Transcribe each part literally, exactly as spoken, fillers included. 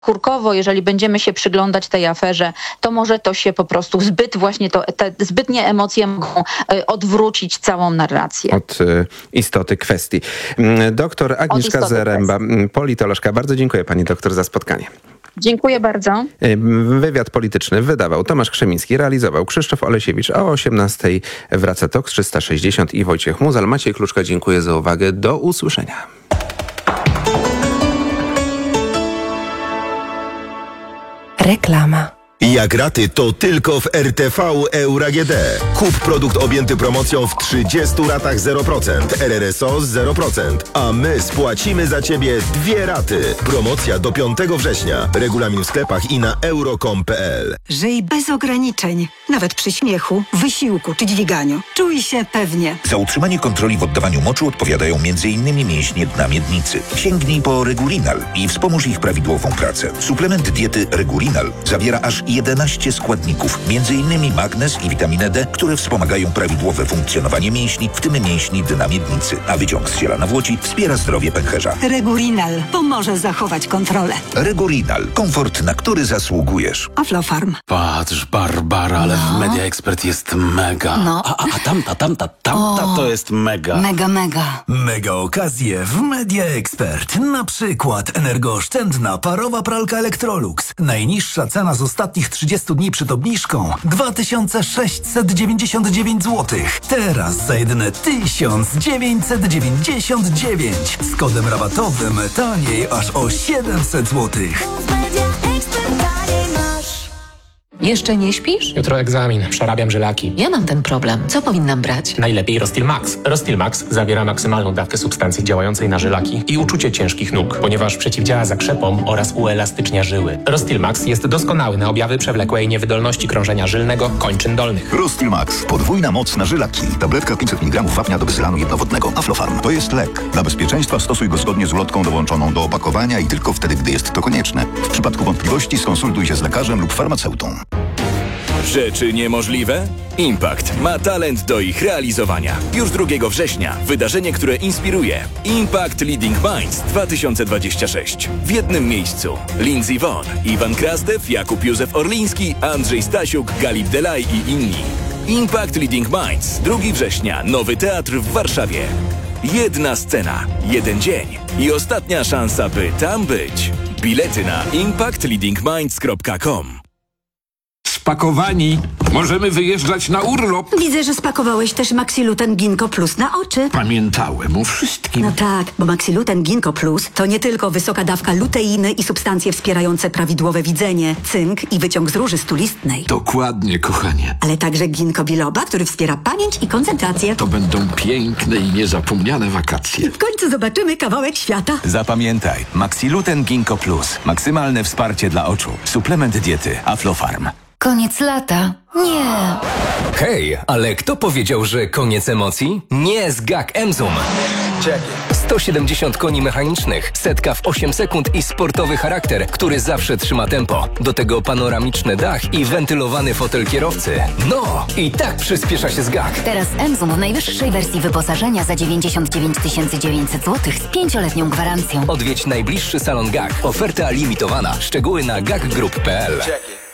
chórkowo, jeżeli będziemy się przyglądać tej aferze, to może to się po prostu zbyt właśnie, to, te zbytnie emocje mogą odwrócić całą narrację. Od y, istoty kwestii. Doktor Agnieszka Zaręba, politolożka. Bardzo dziękuję pani doktor za spotkanie. Dziękuję bardzo. Wywiad polityczny wydawał Tomasz Krzemiński, realizował Krzysztof Olesiewicz, a o osiemnastej wraca Tok trzysta sześćdziesiąt i Wojciech Muzal. Maciej Kluczka, dziękuję za uwagę. Do usłyszenia. Reklama. Jak raty, to tylko w R T V Euro A G D. Kup produkt objęty promocją w trzydziestu ratach zero procent, R R S O z zero procent, a my spłacimy za Ciebie dwie raty. Promocja do piątego września. Regulamin w sklepach i na euro kropka com kropka p l. Żyj bez ograniczeń, nawet przy śmiechu, wysiłku czy dźwiganiu. Czuj się pewnie. Za utrzymanie kontroli w oddawaniu moczu odpowiadają między innymi mięśnie dna miednicy. Sięgnij po Regulinal i wspomóż ich prawidłową pracę. Suplement diety Regulinal zawiera aż jedenaście składników, między innymi magnez i witaminę D, które wspomagają prawidłowe funkcjonowanie mięśni, w tym mięśni dna miednicy, a wyciąg z ziela nawłoci wspiera zdrowie pęcherza. Regulinal pomoże zachować kontrolę. Regulinal. Komfort, na który zasługujesz. Aflofarm. Patrz, Barbara, ale No. w Media Expert jest mega. No. A, a, a tamta, tamta, tamta O. to jest mega. Mega, mega. Mega okazje w Media Expert. Na przykład energooszczędna parowa pralka Electrolux. Najniższa cena z ostatnich trzydziestu dni przed obniżką dwa tysiące sześćset dziewięćdziesiąt dziewięć złotych. Teraz za jedyne tysiąc dziewięćset dziewięćdziesiąt dziewięć. Z kodem rabatowym taniej aż o siedemset złotych. Jeszcze nie śpisz? Jutro egzamin, przerabiam żylaki. Ja mam ten problem. Co powinnam brać? Najlepiej Rostil Max. Rostil Max zawiera maksymalną dawkę substancji działającej na żylaki i uczucie ciężkich nóg, ponieważ przeciwdziała zakrzepom oraz uelastycznia żyły. Rostil Max jest doskonały na objawy przewlekłej niewydolności krążenia żylnego kończyn dolnych. Rostil Max. Podwójna moc na żylaki. Tabletka pięćset miligramów wapnia do bezylanu jednowodnego. Aflofarm. To jest lek. Dla bezpieczeństwa stosuj go zgodnie z ulotką dołączoną do opakowania i tylko wtedy, gdy jest to konieczne. W przypadku wątpliwości skonsultuj się z lekarzem lub farmaceutą. Rzeczy niemożliwe? Impact ma talent do ich realizowania. Już drugiego września wydarzenie, które inspiruje. Impact Leading Minds dwa tysiące dwadzieścia sześć. W jednym miejscu Lindsey Vonn, Iwan Krastew, Jakub Józef Orliński, Andrzej Stasiuk, Galip Delay i inni. Impact Leading Minds drugiego września. Nowy teatr w Warszawie. Jedna scena, jeden dzień i ostatnia szansa, by tam być. Bilety na impact leading minds kropka com. Spakowani. Możemy wyjeżdżać na urlop. Widzę, że spakowałeś też Maxiluten Ginkgo Plus na oczy. Pamiętałem o wszystkim. No tak, bo Maxiluten Ginkgo Plus to nie tylko wysoka dawka luteiny i substancje wspierające prawidłowe widzenie, cynk i wyciąg z róży stulistnej. Dokładnie, kochanie. Ale także ginkgo biloba, który wspiera pamięć i koncentrację. To będą piękne i niezapomniane wakacje. W końcu zobaczymy kawałek świata. Zapamiętaj, Maxiluten Ginkgo Plus. Maksymalne wsparcie dla oczu. Suplement diety Aflofarm. Koniec lata? Nie. Hej, ale kto powiedział, że koniec emocji? Nie z G A K Emzum. sto siedemdziesiąt koni mechanicznych, setka w osiem sekund i sportowy charakter, który zawsze trzyma tempo. Do tego panoramiczny dach i wentylowany fotel kierowcy. No, i tak przyspiesza się z G A K. Teraz Emzum w najwyższej wersji wyposażenia za dziewięćdziesiąt dziewięć tysięcy dziewięćset złotych z pięcioletnią gwarancją. Odwiedź najbliższy salon G A K. Oferta limitowana. Szczegóły na gak group kropka p l.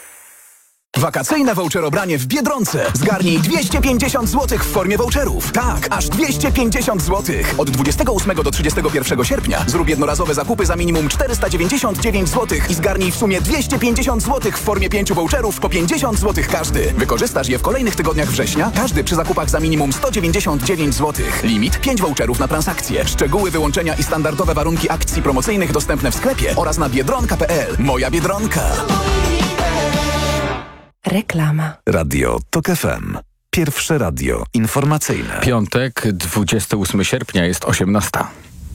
Wakacyjne voucherobranie w Biedronce. Zgarnij dwieście pięćdziesiąt złotych w formie voucherów. Tak, aż dwieście pięćdziesiąt złotych. Od dwudziestego ósmego do trzydziestego pierwszego sierpnia zrób jednorazowe zakupy za minimum czterysta dziewięćdziesiąt dziewięć złotych i zgarnij w sumie dwieście pięćdziesiąt złotych w formie pięciu voucherów po pięćdziesiąt złotych każdy. Wykorzystasz je w kolejnych tygodniach września, każdy przy zakupach za minimum sto dziewięćdziesiąt dziewięć złotych. Limit pięć voucherów na transakcję. Szczegóły, wyłączenia i standardowe warunki akcji promocyjnych dostępne w sklepie oraz na biedronka kropka p l. Moja Biedronka. Reklama. Radio Tok F M. Pierwsze radio informacyjne. Piątek, dwudziestego ósmego sierpnia, jest osiemnasta.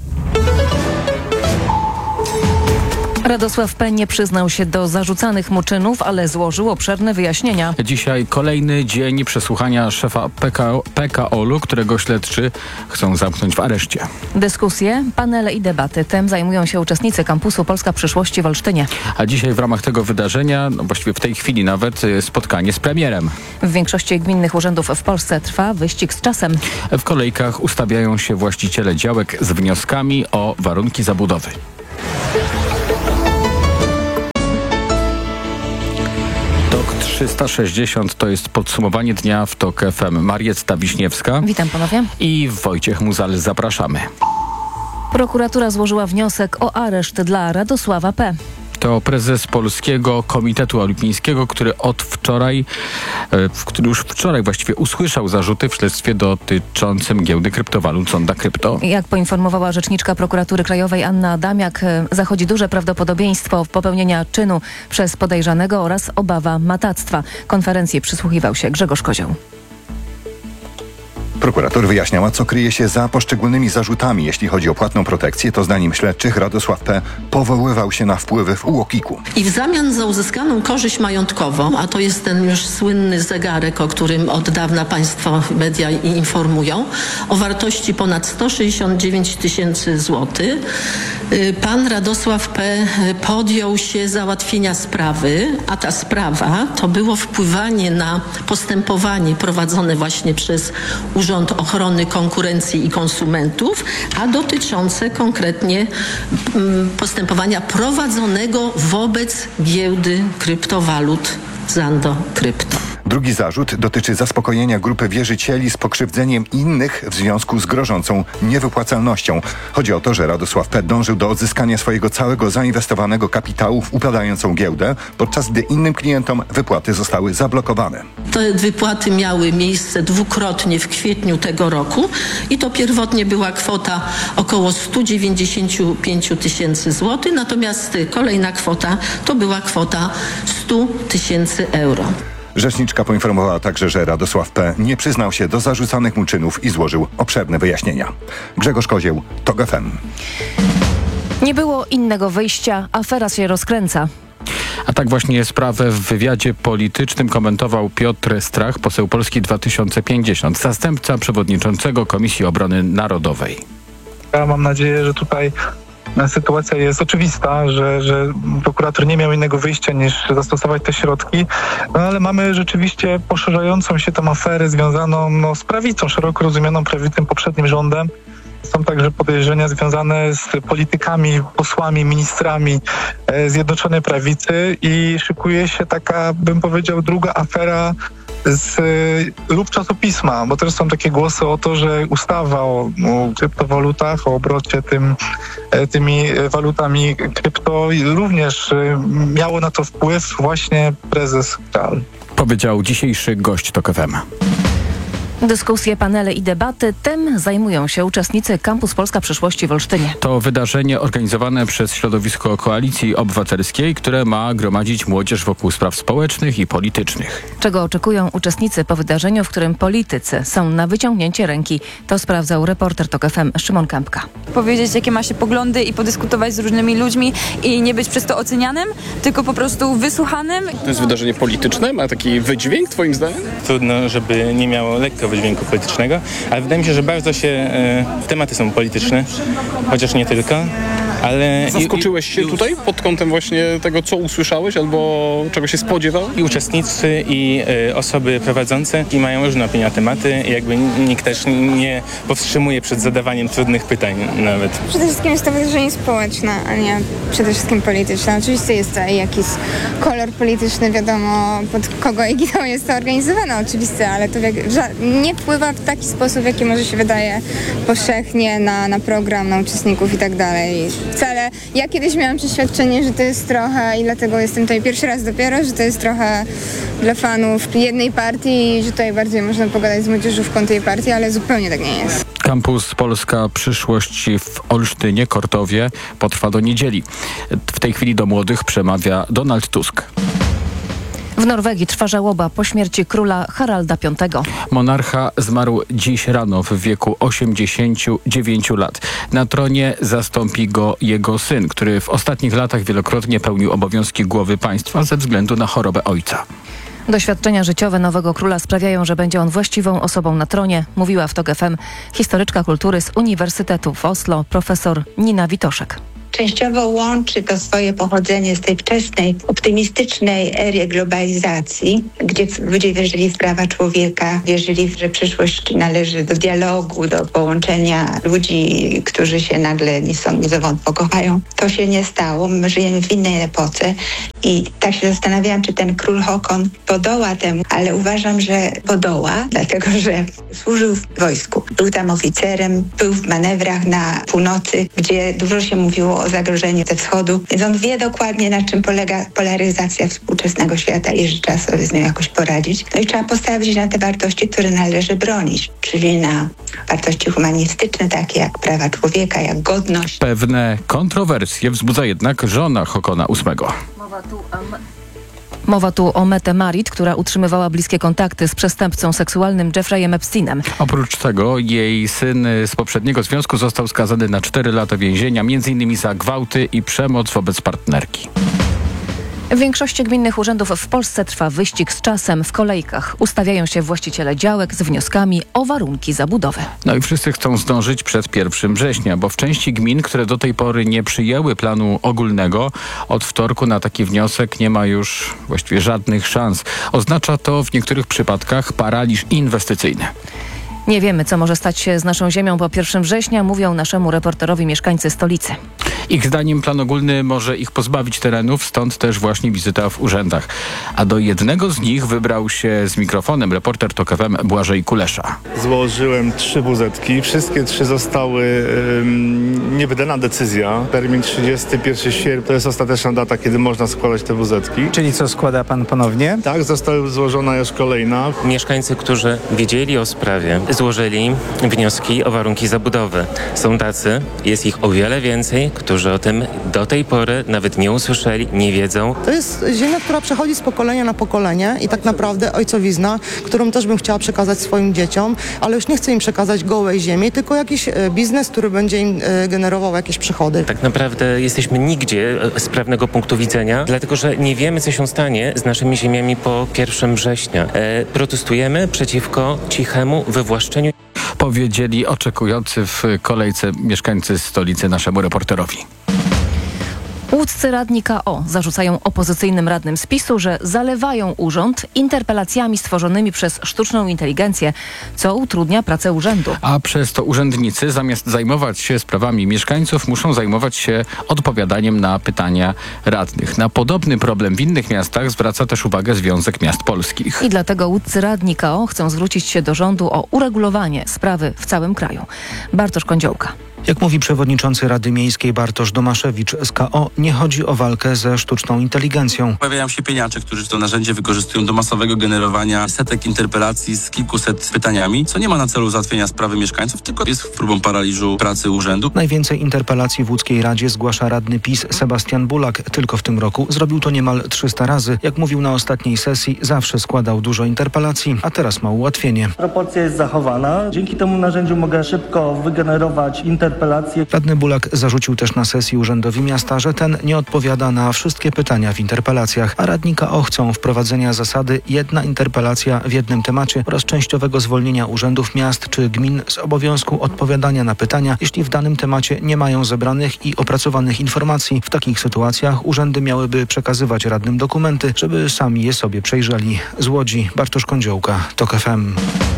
Radosław P. nie przyznał się do zarzucanych mu czynów, ale złożył obszerne wyjaśnienia. Dzisiaj kolejny dzień przesłuchania szefa P K O L u, którego śledczy chcą zamknąć w areszcie. Dyskusje, panele i debaty. Tym zajmują się uczestnicy kampusu Polska Przyszłości w Olsztynie. A dzisiaj w ramach tego wydarzenia, no właściwie w tej chwili nawet, spotkanie z premierem. W większości gminnych urzędów w Polsce trwa wyścig z czasem. W kolejkach ustawiają się właściciele działek z wnioskami o warunki zabudowy. trzysta sześćdziesiąt to jest podsumowanie dnia w TOK F M. Marietta Wiśniewska. Witam ponownie. I Wojciech Muzal. Zapraszamy. Prokuratura złożyła wniosek o areszt dla Radosława P. To prezes Polskiego Komitetu Olimpijskiego, który od wczoraj, który już wczoraj właściwie usłyszał zarzuty w śledztwie dotyczącym giełdy kryptowalut Sonda Krypto. Jak poinformowała rzeczniczka Prokuratury Krajowej Anna Adamiak, zachodzi duże prawdopodobieństwo popełnienia czynu przez podejrzanego oraz obawa matactwa. Konferencji przysłuchiwał się Grzegorz Kozioł. Prokurator wyjaśniała, co kryje się za poszczególnymi zarzutami. Jeśli chodzi o płatną protekcję, to zdaniem śledczych Radosław P. powoływał się na wpływy w UOKiK-u. I w zamian za uzyskaną korzyść majątkową, a to jest ten już słynny zegarek, o którym od dawna państwo media informują, o wartości ponad sto sześćdziesiąt dziewięć tysięcy złotych, pan Radosław P. podjął się załatwienia sprawy, a ta sprawa to było wpływanie na postępowanie prowadzone właśnie przez Urząd Ochrony Konkurencji i Konsumentów, a dotyczące konkretnie postępowania prowadzonego wobec giełdy kryptowalut Zando Krypto. Drugi zarzut dotyczy zaspokojenia grupy wierzycieli z pokrzywdzeniem innych w związku z grożącą niewypłacalnością. Chodzi o to, że Radosław P. dążył do odzyskania swojego całego zainwestowanego kapitału w upadającą giełdę, podczas gdy innym klientom wypłaty zostały zablokowane. Te wypłaty miały miejsce dwukrotnie w kwietniu tego roku i to pierwotnie była kwota około sto dziewięćdziesiąt pięć tysięcy złotych, natomiast kolejna kwota to była kwota sto tysięcy euro. Rzeczniczka poinformowała także, że Radosław P. nie przyznał się do zarzucanych mu czynów i złożył obszerne wyjaśnienia. Grzegorz Kozieł, TOK F M. Nie było innego wyjścia, afera się rozkręca. A tak właśnie sprawę w wywiadzie politycznym komentował Piotr Strach, poseł Polski dwa tysiące pięćdziesiąt, zastępca przewodniczącego Komisji Obrony Narodowej. Ja mam nadzieję, że tutaj sytuacja jest oczywista, że, że prokurator nie miał innego wyjścia niż zastosować te środki, no ale mamy rzeczywiście poszerzającą się tą aferę związaną no, z prawicą, szeroko rozumianą prawicą poprzednim rządem. Są także podejrzenia związane z politykami, posłami, ministrami e, Zjednoczonej Prawicy i szykuje się taka, bym powiedział, druga afera z lub czasopisma, bo też są takie głosy o to, że ustawa o, o kryptowalutach, o obrocie tym, tymi walutami krypto również miało na to wpływ właśnie prezes Kral. Powiedział dzisiejszy gość TOK F M. Dyskusje, panele i debaty. Tym zajmują się uczestnicy Campus Polska Przyszłości w Olsztynie. To wydarzenie organizowane przez środowisko Koalicji Obywatelskiej, które ma gromadzić młodzież wokół spraw społecznych i politycznych. Czego oczekują uczestnicy po wydarzeniu, w którym politycy są na wyciągnięcie ręki? To sprawdzał reporter TOK F M Szymon Kępka. Powiedzieć, jakie ma się poglądy i podyskutować z różnymi ludźmi i nie być przez to ocenianym, tylko po prostu wysłuchanym. To jest wydarzenie polityczne? Ma taki wydźwięk twoim zdaniem? Trudno, żeby nie miało lekko wydźwięku politycznego, ale wydaje mi się, że bardzo się e, tematy są polityczne, chociaż nie tylko, ale... Zaskoczyłeś się tutaj pod kątem właśnie tego, co usłyszałeś albo czego się spodziewał? I uczestnicy, i e, osoby prowadzące i mają różne opinie na tematy i jakby nikt też nie powstrzymuje przed zadawaniem trudnych pytań nawet. Przede wszystkim jest to wydarzenie społeczne, a nie przede wszystkim polityczne. Oczywiście jest to jakiś kolor polityczny, wiadomo pod kogo egidą jest to organizowane, oczywiście, ale to nie wpływa w taki sposób, jaki może się wydaje powszechnie na, na program, na uczestników i tak dalej. Wcale, ja kiedyś miałam przeświadczenie, że to jest trochę, i dlatego jestem tutaj pierwszy raz dopiero, że to jest trochę dla fanów jednej partii i że tutaj bardziej można pogadać z młodzieżówką tej partii, ale zupełnie tak nie jest. Campus Polska Przyszłości w Olsztynie, Kortowie potrwa do niedzieli. W tej chwili do młodych przemawia Donald Tusk. W Norwegii trwa żałoba po śmierci króla Haralda Piątego. Monarcha zmarł dziś rano w wieku osiemdziesięciu dziewięciu lat. Na tronie zastąpi go jego syn, który w ostatnich latach wielokrotnie pełnił obowiązki głowy państwa ze względu na chorobę ojca. Doświadczenia życiowe nowego króla sprawiają, że będzie on właściwą osobą na tronie, mówiła w TOK F M historyczka kultury z Uniwersytetu w Oslo, profesor Nina Witoszek. Częściowo łączy to swoje pochodzenie z tej wczesnej, optymistycznej ery globalizacji, gdzie ludzie wierzyli w prawa człowieka, wierzyli, że przyszłość należy do dialogu, do połączenia ludzi, którzy się nagle ni stąd, ni zowąd pokochają. To się nie stało. My żyjemy w innej epoce I tak się zastanawiałam, czy ten król Håkon podoła temu, ale uważam, że podoła, dlatego że służył w wojsku. Był tam oficerem, był w manewrach na północy, gdzie dużo się mówiło o zagrożeniu ze wschodu, więc on wie dokładnie, na czym polega polaryzacja współczesnego świata i że trzeba sobie z nią jakoś poradzić. No i trzeba postawić na te wartości, które należy bronić, czyli na wartości humanistyczne, takie jak prawa człowieka, jak godność. Pewne kontrowersje wzbudza jednak żona Håkona ósmego. Mowa tu o... Mowa tu o Mette Marit, która utrzymywała bliskie kontakty z przestępcą seksualnym Jeffreyem Epsteinem. Oprócz tego jej syn z poprzedniego związku został skazany na cztery lata więzienia, między innymi za gwałty i przemoc wobec partnerki. W większości gminnych urzędów w Polsce trwa wyścig z czasem. W kolejkach ustawiają się właściciele działek z wnioskami o warunki zabudowy. No i wszyscy chcą zdążyć przed pierwszego września, bo w części gmin, które do tej pory nie przyjęły planu ogólnego, od wtorku na taki wniosek nie ma już właściwie żadnych szans. Oznacza to w niektórych przypadkach paraliż inwestycyjny. Nie wiemy, co może stać się z naszą ziemią po pierwszego września, mówią naszemu reporterowi mieszkańcy stolicy. Ich zdaniem plan ogólny może ich pozbawić terenów, stąd też właśnie wizyta w urzędach. A do jednego z nich wybrał się z mikrofonem reporter Tok F M Błażej Kulesza. Złożyłem trzy wuzetki, wszystkie trzy zostały ym, niewydana decyzja. Termin trzydziestego pierwszego sierpnia to jest ostateczna data, kiedy można składać te wuzetki. Czyli co, składa pan ponownie? Tak, została złożona już kolejna. Mieszkańcy, którzy wiedzieli o sprawie, złożyli wnioski o warunki zabudowy. Są tacy, jest ich o wiele więcej, którzy o tym do tej pory nawet nie usłyszeli, nie wiedzą. To jest ziemia, która przechodzi z pokolenia na pokolenie i tak naprawdę ojcowizna, którą też bym chciała przekazać swoim dzieciom, ale już nie chcę im przekazać gołej ziemi, tylko jakiś biznes, który będzie im generował jakieś przychody. Tak naprawdę jesteśmy nigdzie z prawnego punktu widzenia, dlatego że nie wiemy, co się stanie z naszymi ziemiami po pierwszego września. E, protestujemy przeciwko cichemu wywłaszczeniu. Powiedzieli oczekujący w kolejce mieszkańcy stolicy naszemu reporterowi. Łódzcy radni K O zarzucają opozycyjnym radnym z PiSu, że zalewają urząd interpelacjami stworzonymi przez sztuczną inteligencję, co utrudnia pracę urzędu. A przez to urzędnicy zamiast zajmować się sprawami mieszkańców muszą zajmować się odpowiadaniem na pytania radnych. Na podobny problem w innych miastach zwraca też uwagę Związek Miast Polskich. I dlatego łódzcy radni K O chcą zwrócić się do rządu o uregulowanie sprawy w całym kraju. Bartosz Kądziołka. Jak mówi przewodniczący Rady Miejskiej Bartosz Domaszewicz z K O, nie chodzi o walkę ze sztuczną inteligencją. Pojawiają się pieniacze, którzy to narzędzie wykorzystują do masowego generowania setek interpelacji z kilkuset pytaniami, co nie ma na celu załatwienia sprawy mieszkańców, tylko jest próbą paraliżu pracy urzędu. Najwięcej interpelacji w łódzkiej Radzie zgłasza radny PiS Sebastian Bulak. Tylko w tym roku zrobił to niemal trzysta razy. Jak mówił na ostatniej sesji, zawsze składał dużo interpelacji, a teraz ma ułatwienie. Proporcja jest zachowana. Dzięki temu narzędziu mogę szybko wygenerować interpelacje. Radny Bulak zarzucił też na sesji urzędowi miasta, że ten nie odpowiada na wszystkie pytania w interpelacjach, a radni K O chcą wprowadzenia zasady jedna interpelacja w jednym temacie oraz częściowego zwolnienia urzędów miast czy gmin z obowiązku odpowiadania na pytania, jeśli w danym temacie nie mają zebranych i opracowanych informacji. W takich sytuacjach urzędy miałyby przekazywać radnym dokumenty, żeby sami je sobie przejrzeli. Z Łodzi Bartosz Kądziołka, Tok F M.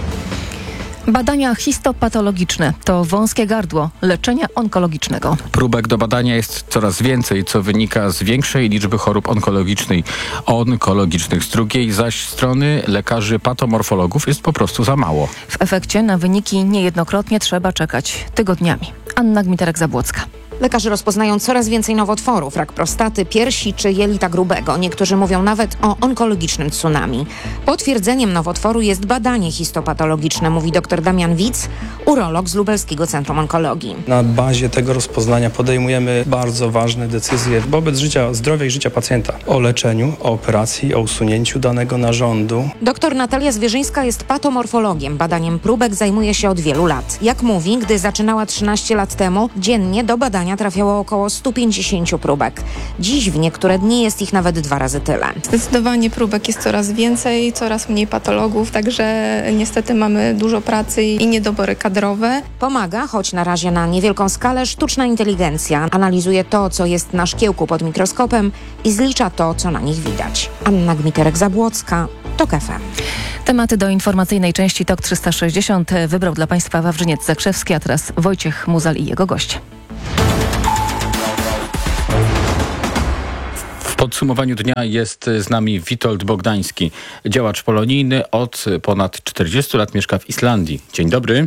Badania histopatologiczne to wąskie gardło leczenia onkologicznego. Próbek do badania jest coraz więcej, co wynika z większej liczby chorób onkologicznej, onkologicznych. Z drugiej zaś strony lekarzy patomorfologów jest po prostu za mało. W efekcie na wyniki niejednokrotnie trzeba czekać tygodniami. Anna Gmiterek-Zabłocka. Lekarze rozpoznają coraz więcej nowotworów, rak prostaty, piersi czy jelita grubego. Niektórzy mówią nawet o onkologicznym tsunami. Potwierdzeniem nowotworu jest badanie histopatologiczne, mówi dr Damian Wic, urolog z Lubelskiego Centrum Onkologii. Na bazie tego rozpoznania podejmujemy bardzo ważne decyzje wobec życia, zdrowia i życia pacjenta. O leczeniu, o operacji, o usunięciu danego narządu. Doktor Natalia Zwierzyńska jest patomorfologiem. Badaniem próbek zajmuje się od wielu lat. Jak mówi, gdy zaczynała trzynaście lat temu, dziennie do badania trafiało około sto pięćdziesiąt próbek. Dziś w niektóre dni jest ich nawet dwa razy tyle. Zdecydowanie próbek jest coraz więcej, coraz mniej patologów, także niestety mamy dużo pracy i niedobory kadrowe. Pomaga, choć na razie na niewielką skalę, sztuczna inteligencja. Analizuje to, co jest na szkiełku pod mikroskopem i zlicza to, co na nich widać. Anna Gmiterek-Zabłocka, Tok F M. Tematy do informacyjnej części Tok trzysta sześćdziesiąt wybrał dla Państwa Wawrzyniec Zakrzewski, a teraz Wojciech Muzal i jego goście. W podsumowaniu dnia jest z nami Witold Bogdański, działacz polonijny, od ponad czterdziestu lat mieszka w Islandii. Dzień dobry.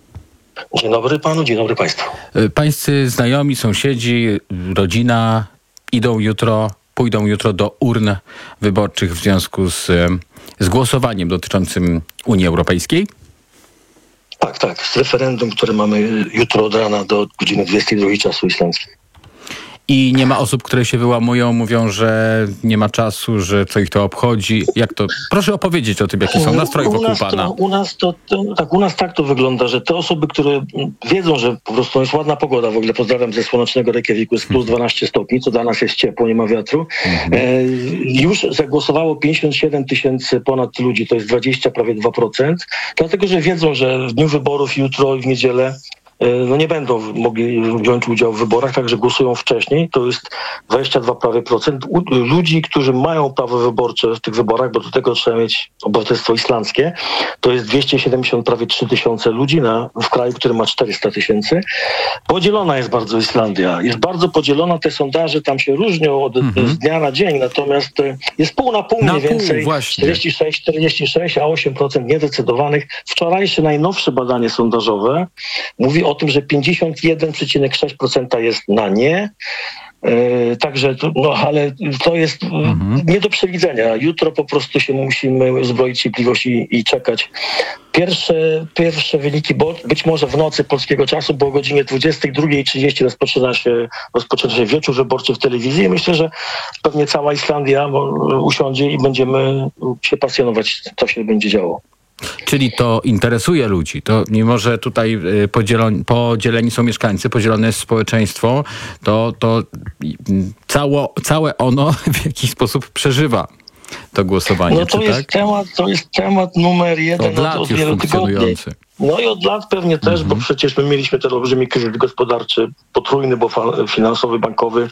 Dzień dobry panu, dzień dobry państwu. Pańscy znajomi, sąsiedzi, rodzina idą jutro, pójdą jutro do urn wyborczych w związku z, z głosowaniem dotyczącym Unii Europejskiej? Tak, tak. Z referendum, które mamy jutro od rana do godziny dwudziestej drugiej czasu islandzkiego. I nie ma osób, które się wyłamują, mówią, że nie ma czasu, że co ich to obchodzi. Jak to? Proszę opowiedzieć o tym, jakie są nastroje u wokół nas pana. To, u nas to, to, tak, u nas tak to wygląda, że te osoby, które wiedzą, że po prostu jest ładna pogoda, w ogóle pozdrawiam ze słonecznego Reykjaviku, jest plus dwanaście stopni, co dla nas jest ciepło, nie ma wiatru. Mhm. E, już zagłosowało pięćdziesiąt siedem tysięcy ponad ludzi, to jest dwadzieścia, prawie dwa procent, dlatego, że wiedzą, że w dniu wyborów jutro i w niedzielę no nie będą mogli wziąć udziału w wyborach, także głosują wcześniej. To jest dwadzieścia dwa prawie procent ludzi, którzy mają prawo wyborcze w tych wyborach, bo do tego trzeba mieć obywatelstwo islandzkie. To jest dwieście siedemdziesiąt prawie trzy tysiące ludzi na, w kraju, który ma czterysta tysięcy. Podzielona jest bardzo Islandia. Jest bardzo podzielona. Te sondaże tam się różnią od mhm. z dnia na dzień, natomiast jest pół na pół na mniej pół, więcej. właśnie. czterdzieści sześć czterdzieści sześć, a osiem procent niezdecydowanych. Wczorajsze najnowsze badanie sondażowe mówi o tym, że pięćdziesiąt jeden przecinek sześć procent jest na nie. Yy, także, to, no ale to jest mhm. nie do przewidzenia. Jutro po prostu się musimy uzbroić cierpliwość i, i czekać. Pierwsze, pierwsze wyniki, bo być może w nocy polskiego czasu, bo o godzinie dwudziestej drugiej trzydzieści rozpoczyna się, rozpoczyna się wieczór wyborczy w telewizji i myślę, że pewnie cała Islandia usiądzie i będziemy się pasjonować, co się będzie działo. Czyli to interesuje ludzi. To mimo, że tutaj podzieloni, podzieleni są mieszkańcy, podzielone jest społeczeństwo, to, to cało, całe ono w jakiś sposób przeżywa to głosowanie. No to czy jest tak? temat, to jest temat numer jeden od, lat od, od już wielu tygodni. No i od lat pewnie też, mhm. bo przecież my mieliśmy ten olbrzymi kryzys gospodarczy, potrójny, bo finansowy, bankowy,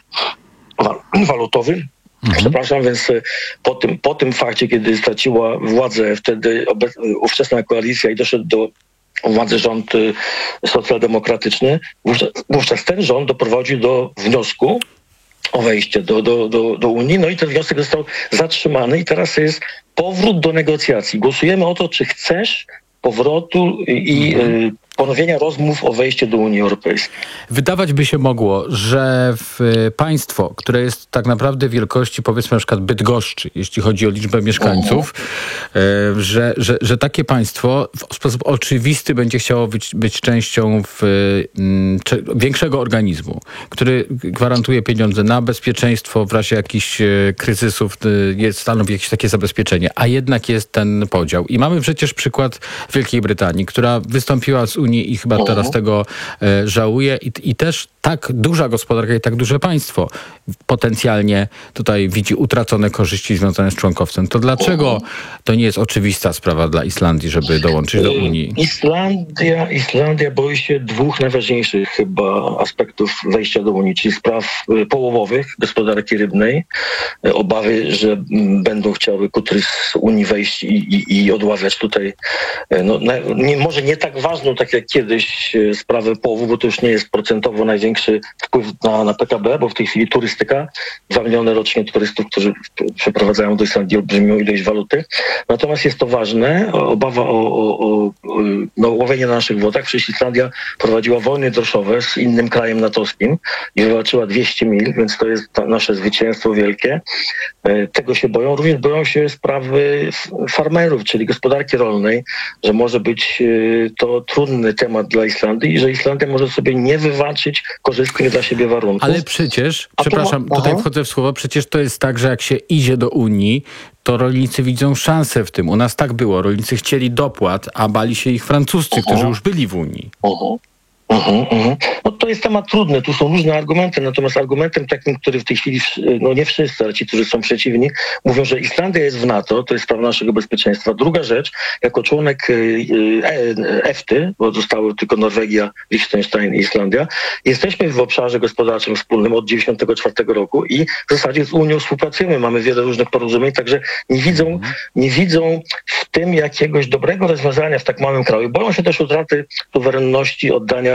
walutowy. Mhm. Przepraszam, więc po tym, po tym fakcie, kiedy straciła władzę wtedy obec- ówczesna koalicja i doszedł do władzy rząd socjaldemokratyczny, wówczas, wówczas ten rząd doprowadził do wniosku o wejście do, do, do, do Unii, no i ten wniosek został zatrzymany i teraz jest powrót do negocjacji. Głosujemy o to, czy chcesz powrotu i mhm. ponowienia rozmów o wejściu do Unii Europejskiej. Wydawać by się mogło, że w państwo, które jest tak naprawdę wielkości, powiedzmy na przykład Bydgoszczy, jeśli chodzi o liczbę mieszkańców, uh-huh. że, że, że takie państwo w sposób oczywisty będzie chciało być, być częścią w, m, cze, większego organizmu, który gwarantuje pieniądze na bezpieczeństwo w razie jakichś e, kryzysów, jest, stanowi jakieś takie zabezpieczenie, a jednak jest ten podział. I mamy przecież przykład Wielkiej Brytanii, która wystąpiła z Unii i chyba uh-huh. teraz tego e, żałuje I, i też tak duża gospodarka i tak duże państwo potencjalnie tutaj widzi utracone korzyści związane z członkowstwem. To dlaczego to nie jest oczywista sprawa dla Islandii, żeby dołączyć do Unii? Islandia, Islandia boi się dwóch najważniejszych chyba aspektów wejścia do Unii, czyli spraw połowowych, gospodarki rybnej, obawy, że będą chciały kutry z Unii wejść i, i, i odławiać tutaj, no, nie, może nie tak ważną, tak jak kiedyś, sprawę połowów, bo to już nie jest procentowo największy wpływ na, na P K B, bo w tej chwili turystyka, dwa miliony rocznie turystów, którzy przeprowadzają do Islandii olbrzymią ilość waluty. Natomiast jest to ważne, obawa o, o, o no, łowienie na naszych wodach. Przecież Islandia prowadziła wojny droszowe z innym krajem natowskim i wywalczyła dwieście mil, więc to jest nasze zwycięstwo wielkie. Tego się boją. Również boją się sprawy farmerów, czyli gospodarki rolnej, że może być to trudny temat dla Islandii i że Islandia może sobie nie wywalczyć korzystnych dla siebie warunków. Ale przecież, A przepraszam, to, tutaj aha. wchodzę w słowo, przecież to jest tak, że jak się idzie do Unii, to rolnicy widzą szansę w tym. U nas tak było. Rolnicy chcieli dopłat, a bali się ich francuscy, aha. którzy już byli w Unii. Aha. Uh-huh, uh-huh. No to jest temat trudny, tu są różne argumenty, natomiast argumentem takim, który w tej chwili, no nie wszyscy, ale ci, którzy są przeciwni, mówią, że Islandia jest w NATO, to jest sprawa naszego bezpieczeństwa. Druga rzecz, jako członek E F T Y, bo zostały tylko Norwegia, Liechtenstein i Islandia, jesteśmy w obszarze gospodarczym wspólnym od dziewięćdziesiątego czwartego roku i w zasadzie z Unią współpracujemy, mamy wiele różnych porozumień, także nie widzą, nie widzą w tym jakiegoś dobrego rozwiązania w tak małym kraju. Boją się też utraty suwerenności, oddania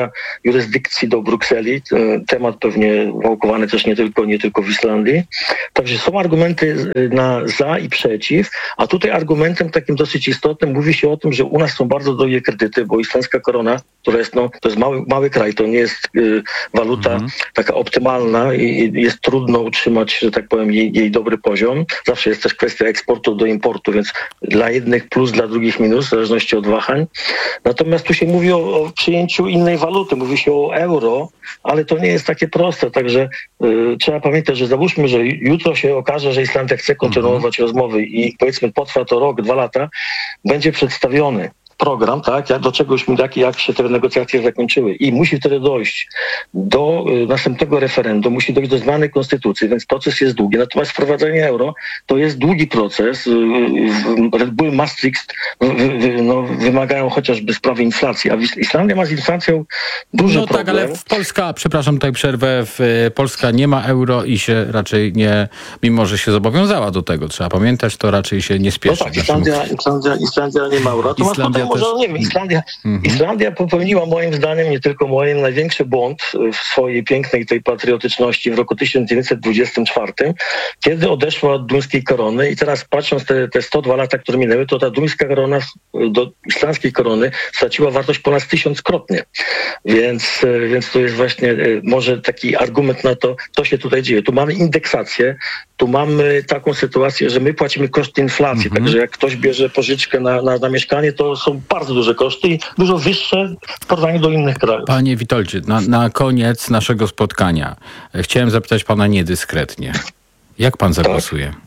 przeniesienia jurysdykcji do Brukseli. Temat pewnie wałkowany też nie tylko, nie tylko w Islandii. Także są argumenty na za i przeciw, a tutaj argumentem takim dosyć istotnym mówi się o tym, że u nas są bardzo drogie kredyty, bo islandzka korona, która jest, no, to jest mały, mały kraj, to nie jest y, waluta mhm. taka optymalna i, i jest trudno utrzymać, że tak powiem, jej, jej dobry poziom. Zawsze jest też kwestia eksportu do importu, więc dla jednych plus, dla drugich minus, w zależności od wahań. Natomiast tu się mówi o, o przyjęciu innej waluty, mówi się o euro, ale to nie jest takie proste, także y, trzeba pamiętać, że załóżmy, że jutro się okaże, że Islandia chce kontynuować mhm. rozmowy i powiedzmy potrwa to rok, dwa lata, będzie przedstawiony program, tak, jak do czegoś taki, jak się te negocjacje zakończyły i musi wtedy dojść do y, następnego referendum, musi dojść do zmiany konstytucji, więc proces jest długi. Natomiast wprowadzenie euro to jest długi proces. Y, y, Red Bull Maastricht y, y, no, wymagają chociażby sprawy inflacji, a Islandia ma z inflacją duży no problem. No tak, ale w Polska, przepraszam, tutaj przerwę, w, Polska nie ma euro i się raczej nie, mimo że się zobowiązała do tego, trzeba pamiętać, to raczej się nie spieszy. No tak, Islandia, Islandia, Islandia nie ma euro. Islandia Może, nie wiem, Islandia, mhm. Islandia popełniła moim zdaniem, nie tylko moim, największy błąd w swojej pięknej tej patriotyczności w roku tysiąc dziewięćset dwudziestym czwartym, kiedy odeszła od duńskiej korony i teraz patrząc te, te sto dwa lata, które minęły, to ta duńska korona do islandzkiej korony straciła wartość ponad tysiąckrotnie. Więc, więc to jest właśnie może taki argument na to, co się tutaj dzieje. Tu mamy indeksację, tu mamy taką sytuację, że my płacimy koszty inflacji, mhm. także jak ktoś bierze pożyczkę na, na, na mieszkanie, to są bardzo duże koszty i dużo wyższe w porównaniu do innych krajów. Panie Witoldzie, na, na koniec naszego spotkania chciałem zapytać pana niedyskretnie. Jak pan zagłosuje? Tak.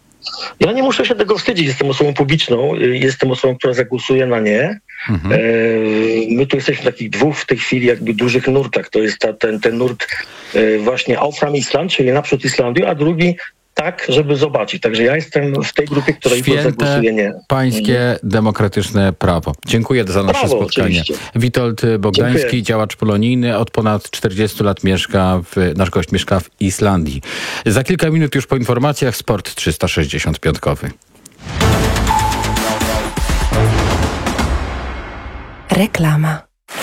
Ja nie muszę się tego wstydzić, jestem osobą publiczną, jestem osobą, która zagłosuje na nie. Mhm. E, my tu jesteśmy w takich dwóch w tej chwili jakby dużych nurtach. To jest ta, ten, ten nurt e, właśnie Aufram Island, czyli naprzód Islandię, a drugi tak, żeby zobaczyć. Także ja jestem w tej grupie, która Święte zagłosuje nie. pańskie demokratyczne prawo. Dziękuję za nasze prawo, spotkanie. Oczywiście. Witold Bogdański, Dziękuję. Działacz polonijny, od ponad czterdziestu lat mieszka, w, nasz gość mieszka w Islandii. Za kilka minut już po informacjach Sport trzysta sześćdziesiąt pięć. Reklama.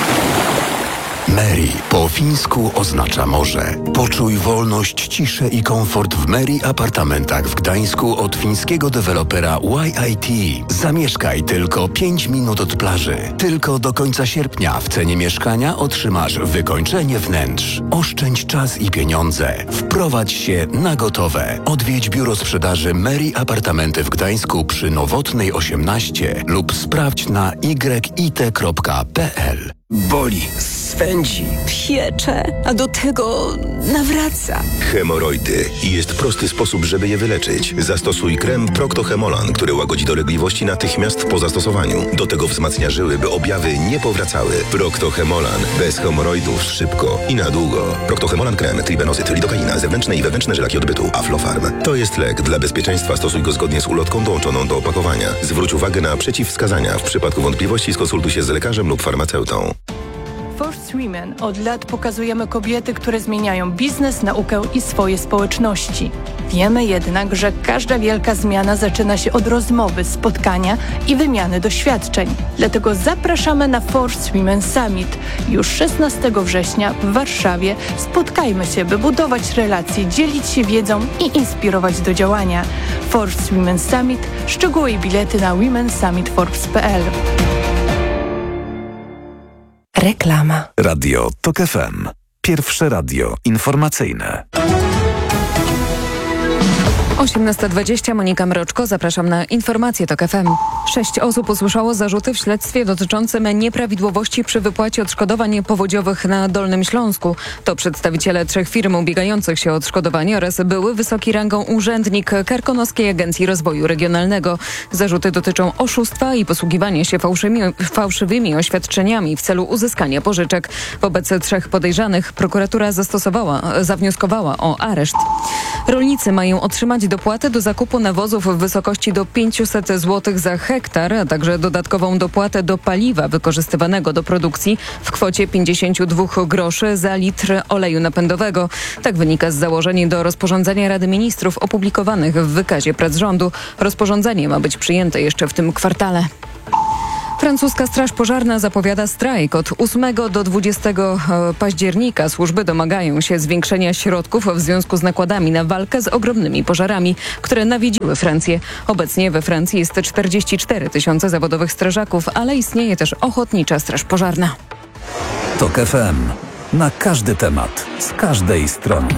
Meri po fińsku oznacza morze. Poczuj wolność, ciszę i komfort w Meri apartamentach w Gdańsku od fińskiego dewelopera Y I T. Zamieszkaj tylko pięć minut od plaży. Tylko do końca sierpnia w cenie mieszkania otrzymasz wykończenie wnętrz. Oszczędź czas i pieniądze. Wprowadź się na gotowe. Odwiedź biuro sprzedaży Meri Apartamenty w Gdańsku przy Nowotnej osiemnaście lub sprawdź na y i t kropka p l. Boli, swędzi, piecze, a do tego nawraca. Hemoroidy. I jest prosty sposób, żeby je wyleczyć. Zastosuj krem Procto-Hemolan, który łagodzi dolegliwości natychmiast po zastosowaniu. Do tego wzmacnia żyły, by objawy nie powracały. Procto-Hemolan. Bez hemoroidów szybko i na długo. Procto-Hemolan krem, tribenozyt, lidokaina, zewnętrzne i wewnętrzne żelaki odbytu, Aflofarm. To jest lek. Dla bezpieczeństwa stosuj go zgodnie z ulotką dołączoną do opakowania. Zwróć uwagę na przeciwwskazania. W przypadku wątpliwości skonsultuj się z lekarzem lub farmaceutą. Force Women od lat pokazujemy kobiety, które zmieniają biznes, naukę i swoje społeczności. Wiemy jednak, że każda wielka zmiana zaczyna się od rozmowy, spotkania i wymiany doświadczeń. Dlatego zapraszamy na Force Women Summit. Już szesnastego września w Warszawie spotkajmy się, by budować relacje, dzielić się wiedzą i inspirować do działania. Force Women Summit. Szczegóły i bilety na women summit forbes kropka p l. Reklama. Radio TOK F M. Pierwsze radio informacyjne. osiemnasta dwadzieścia, Monika Mroczko, zapraszam na informacje TOK F M. Sześć osób usłyszało zarzuty w śledztwie dotyczącym nieprawidłowości przy wypłacie odszkodowań powodziowych na Dolnym Śląsku. To przedstawiciele trzech firm ubiegających się o odszkodowanie oraz były wysoki rangą urzędnik Karkonoskiej Agencji Rozwoju Regionalnego. Zarzuty dotyczą oszustwa i posługiwania się fałszymi, fałszywymi oświadczeniami w celu uzyskania pożyczek. Wobec trzech podejrzanych prokuratura zastosowała, zawnioskowała o areszt. Rolnicy mają otrzymać dopłatę do zakupu nawozów w wysokości do pięćset złotych za hektar, a także dodatkową dopłatę do paliwa wykorzystywanego do produkcji w kwocie pięćdziesiąt dwa groszy za litr oleju napędowego. Tak wynika z założeń do rozporządzenia Rady Ministrów opublikowanych w wykazie prac rządu. Rozporządzenie ma być przyjęte jeszcze w tym kwartale. Francuska Straż Pożarna zapowiada strajk. Od ósmego do dwudziestego października służby domagają się zwiększenia środków w związku z nakładami na walkę z ogromnymi pożarami, które nawiedziły Francję. Obecnie we Francji jest czterdzieści cztery tysiące zawodowych strażaków, ale istnieje też Ochotnicza Straż Pożarna. TOK F M. Na każdy temat, z każdej strony.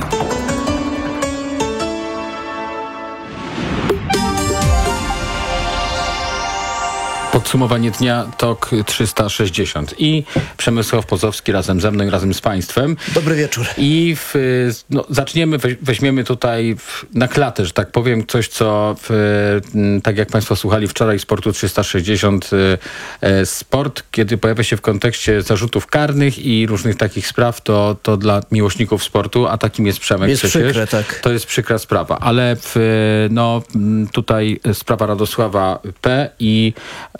Podsumowanie dnia TOK trzysta sześćdziesiąt i Przemysław Pozowski razem ze mną i razem z Państwem. Dobry wieczór. I w, no, zaczniemy, weźmiemy tutaj w, na klatę, że tak powiem, coś co w, tak jak Państwo słuchali wczoraj Sportu trzysta sześćdziesiąt e, sport, kiedy pojawia się w kontekście zarzutów karnych i różnych takich spraw, to, to dla miłośników sportu, a takim jest Przemek jest przecież. Przykre, tak. To jest przykra sprawa, ale w, no, tutaj sprawa Radosława P. i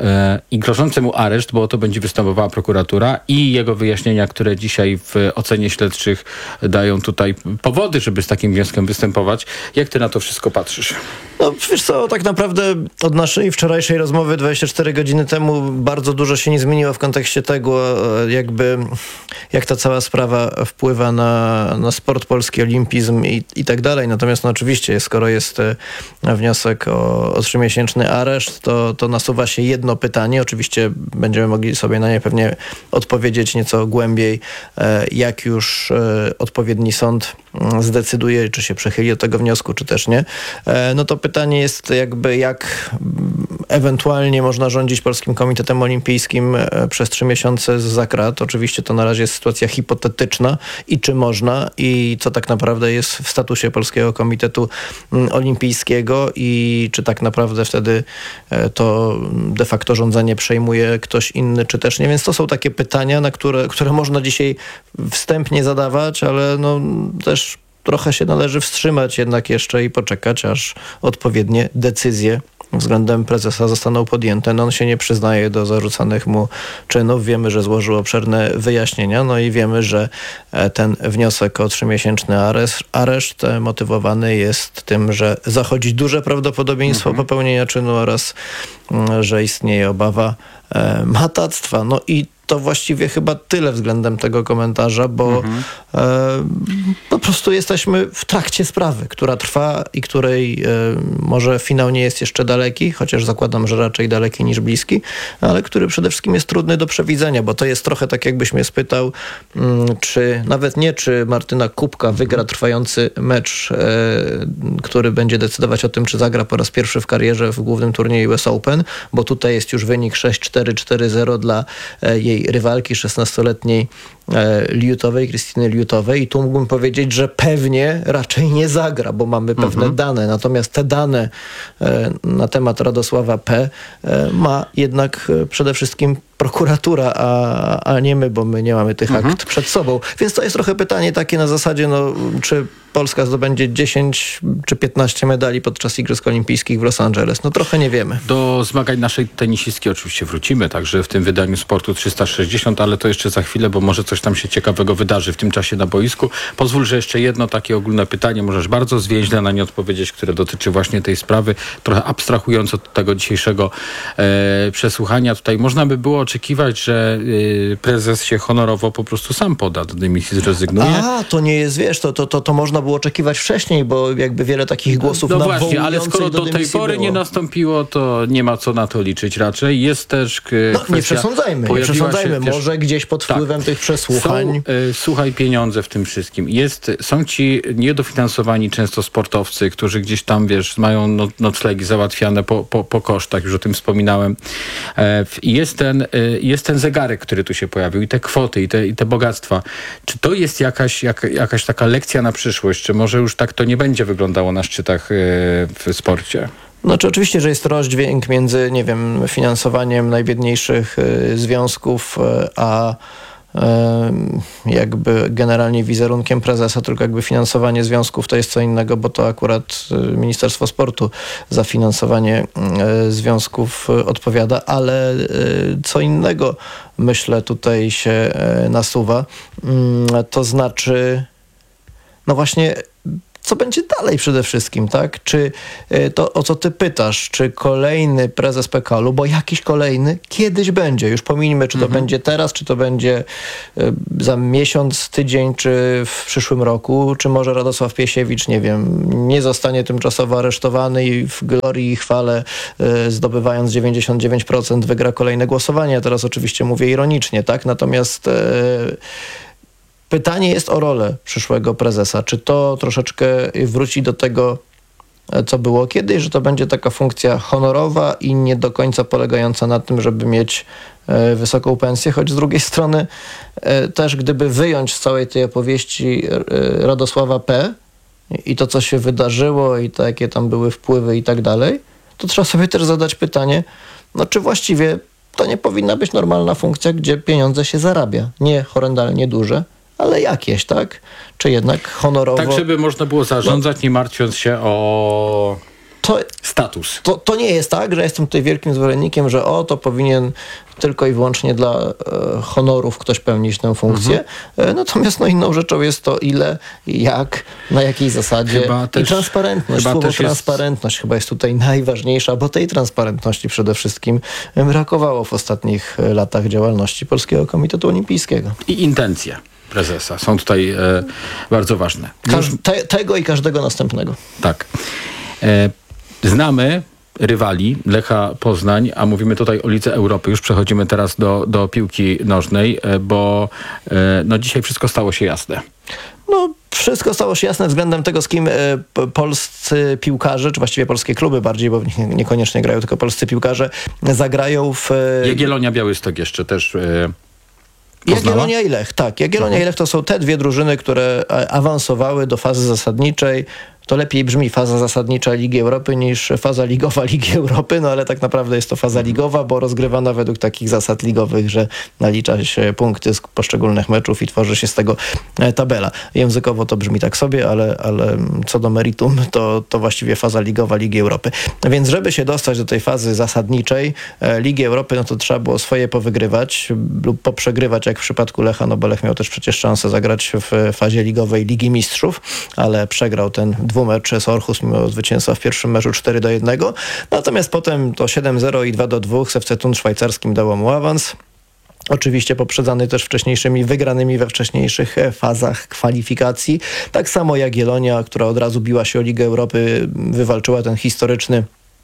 i grożący mu areszt, bo o to będzie występowała prokuratura i jego wyjaśnienia, które dzisiaj w ocenie śledczych dają tutaj powody, żeby z takim wnioskiem występować. Jak ty na to wszystko patrzysz? No wiesz co, tak naprawdę od naszej wczorajszej rozmowy dwadzieścia cztery godziny temu bardzo dużo się nie zmieniło w kontekście tego, jakby jak ta cała sprawa wpływa na, na sport polski, olimpizm i, i tak dalej. Natomiast no oczywiście, skoro jest wniosek o, o trzymiesięczny areszt, to, to nasuwa się jedno pytanie. Oczywiście będziemy mogli sobie na nie pewnie odpowiedzieć nieco głębiej, jak już odpowiedni sąd zdecyduje, czy się przychyli do tego wniosku, czy też nie. No to pytanie jest jakby, jak ewentualnie można rządzić Polskim Komitetem Olimpijskim przez trzy miesiące zza krat. Oczywiście to na razie jest sytuacja hipotetyczna i czy można i co tak naprawdę jest w statusie Polskiego Komitetu Olimpijskiego i czy tak naprawdę wtedy to de facto rządzenie przejmuje ktoś inny, czy też nie. Więc to są takie pytania, na które, które można dzisiaj wstępnie zadawać, ale no też trochę się należy wstrzymać jednak jeszcze i poczekać, aż odpowiednie decyzje względem prezesa zostaną podjęte. No on się nie przyznaje do zarzucanych mu czynów. Wiemy, że złożył obszerne wyjaśnienia, no i wiemy, że ten wniosek o trzymiesięczny areszt, areszt motywowany jest tym, że zachodzi duże prawdopodobieństwo mhm. popełnienia czynu oraz że istnieje obawa e, matactwa. No i to właściwie chyba tyle względem tego komentarza, bo mhm. e, po prostu jesteśmy w trakcie sprawy, która trwa i której e, może finał nie jest jeszcze daleki, chociaż zakładam, że raczej daleki niż bliski, ale który przede wszystkim jest trudny do przewidzenia, bo to jest trochę tak, jakbyś mnie spytał, m, czy nawet nie, czy Martyna Kubka wygra trwający mecz, e, który będzie decydować o tym, czy zagra po raz pierwszy w karierze w głównym turnieju U S Open, bo tutaj jest już wynik sześć cztery, cztery zero dla e, jej rywalki szesnastoletniej e, Liutowej, Krystyny Liutowej i tu mógłbym powiedzieć, że pewnie raczej nie zagra, bo mamy pewne mhm. dane. Natomiast te dane e, na temat Radosława P. E, ma jednak e, przede wszystkim prokuratura, a, a nie my, bo my nie mamy tych mhm. akt przed sobą. Więc to jest trochę pytanie takie na zasadzie, no, czy Polska zdobędzie dziesięć czy piętnaście medali podczas Igrzysk Olimpijskich w Los Angeles. No trochę nie wiemy. Do zmagań naszej tenisistki oczywiście wrócimy, także w tym wydaniu Sportu trzysta sześćdziesiąt, ale to jeszcze za chwilę, bo może coś tam się ciekawego wydarzy w tym czasie na boisku. Pozwól, że jeszcze jedno takie ogólne pytanie, możesz bardzo zwięźle na nie odpowiedzieć, które dotyczy właśnie tej sprawy, trochę abstrahując od tego dzisiejszego e, przesłuchania. Tutaj można by było oczekiwać, że e, prezes się honorowo po prostu sam poda do dymisji, zrezygnuje. A, to nie jest, wiesz, to, to, to, to można było oczekiwać wcześniej, bo jakby wiele takich głosów no właśnie, ale skoro do, do tej pory było. nie nastąpiło, to nie ma co na to liczyć raczej. Jest też No kwestia, nie przesądzajmy, nie przesądzajmy. Się, może wiesz, gdzieś pod wpływem tak, tych przesłuchań. Są, y, słuchaj, pieniądze w tym wszystkim. Jest, są ci niedofinansowani często sportowcy, którzy gdzieś tam, wiesz, mają no, noclegi załatwiane po, po, po kosztach, już o tym wspominałem. E, jest, ten, y, jest ten zegarek, który tu się pojawił i te kwoty, i te, i te bogactwa. Czy to jest jakaś, jak, jakaś taka lekcja na przyszłość? Czy może już tak to nie będzie wyglądało na szczytach y, w sporcie? Znaczy oczywiście, że jest rozdźwięk między, nie wiem, finansowaniem najbiedniejszych y, związków, y, a y, jakby generalnie wizerunkiem prezesa, tylko jakby finansowanie związków to jest co innego, bo to akurat y, Ministerstwo Sportu za finansowanie y, związków y, odpowiada, ale y, co innego myślę tutaj się y, nasuwa, y, to znaczy no właśnie co będzie dalej przede wszystkim, tak? Czy to, o co ty pytasz, czy kolejny prezes P K O-u, bo jakiś kolejny kiedyś będzie, już pominijmy, czy to Mhm. będzie teraz, czy to będzie za miesiąc, tydzień, czy w przyszłym roku, czy może Radosław Piesiewicz, nie wiem, nie zostanie tymczasowo aresztowany i w glorii i chwale, zdobywając dziewięćdziesiąt dziewięć procent, wygra kolejne głosowanie. Ja teraz oczywiście mówię ironicznie, tak? Natomiast e, pytanie jest o rolę przyszłego prezesa. Czy to troszeczkę wróci do tego, co było kiedyś, że to będzie taka funkcja honorowa i nie do końca polegająca na tym, żeby mieć e, wysoką pensję, choć z drugiej strony e, też gdyby wyjąć z całej tej opowieści e, Radosława P. i to, co się wydarzyło i to, jakie tam były wpływy i tak dalej, to trzeba sobie też zadać pytanie, no czy właściwie to nie powinna być normalna funkcja, gdzie pieniądze się zarabia. Nie horrendalnie duże, ale jakieś, tak? Czy jednak honorowo... Tak, żeby można było zarządzać, no, nie martwiąc się o to, status. To, to nie jest tak, że jestem tutaj wielkim zwolennikiem, że o, to powinien tylko i wyłącznie dla e, honorów ktoś pełnić tę funkcję. Mhm. E, natomiast no, inną rzeczą jest to ile, jak, na jakiej zasadzie. Chyba I też, transparentność. chyba Słowo też transparentność jest... chyba jest tutaj najważniejsza, bo tej transparentności przede wszystkim brakowało w ostatnich latach działalności Polskiego Komitetu Olimpijskiego. I intencje prezesa są tutaj e, bardzo ważne. Każ- te, tego i każdego następnego. Tak. E, znamy rywali Lecha Poznań, a mówimy tutaj o Lidze Europy. Już przechodzimy teraz do, do piłki nożnej, e, bo e, no dzisiaj wszystko stało się jasne. No, wszystko stało się jasne względem tego, z kim e, p- polscy piłkarze, czy właściwie polskie kluby bardziej, bo nie, niekoniecznie grają, tylko polscy piłkarze zagrają w... E, Jagiellonia Białystok jeszcze też... E, Jagiellonia i Lech, tak. Jagiellonia i Lech to są te dwie drużyny, które awansowały do fazy zasadniczej. To lepiej brzmi faza zasadnicza Ligi Europy niż faza ligowa Ligi Europy, no ale tak naprawdę jest to faza ligowa, bo rozgrywana według takich zasad ligowych, że nalicza się punkty z poszczególnych meczów i tworzy się z tego tabela. Językowo to brzmi tak sobie, ale, ale co do meritum, to, to właściwie faza ligowa Ligi Europy. Więc żeby się dostać do tej fazy zasadniczej Ligi Europy, no to trzeba było swoje powygrywać lub poprzegrywać, jak w przypadku Lecha, no bo Lech miał też przecież szansę zagrać w fazie ligowej Ligi Mistrzów, ale przegrał ten dwumecz z Orchus mimo zwycięstwa w pierwszym meczu cztery do jednego. Natomiast potem to siedem zero i dwa do dwóch z F C Thun szwajcarskim dało mu awans. Oczywiście poprzedzany też wcześniejszymi wygranymi we wcześniejszych fazach kwalifikacji. Tak samo Jagiellonia, która od razu biła się o Ligę Europy, wywalczyła ten historyczny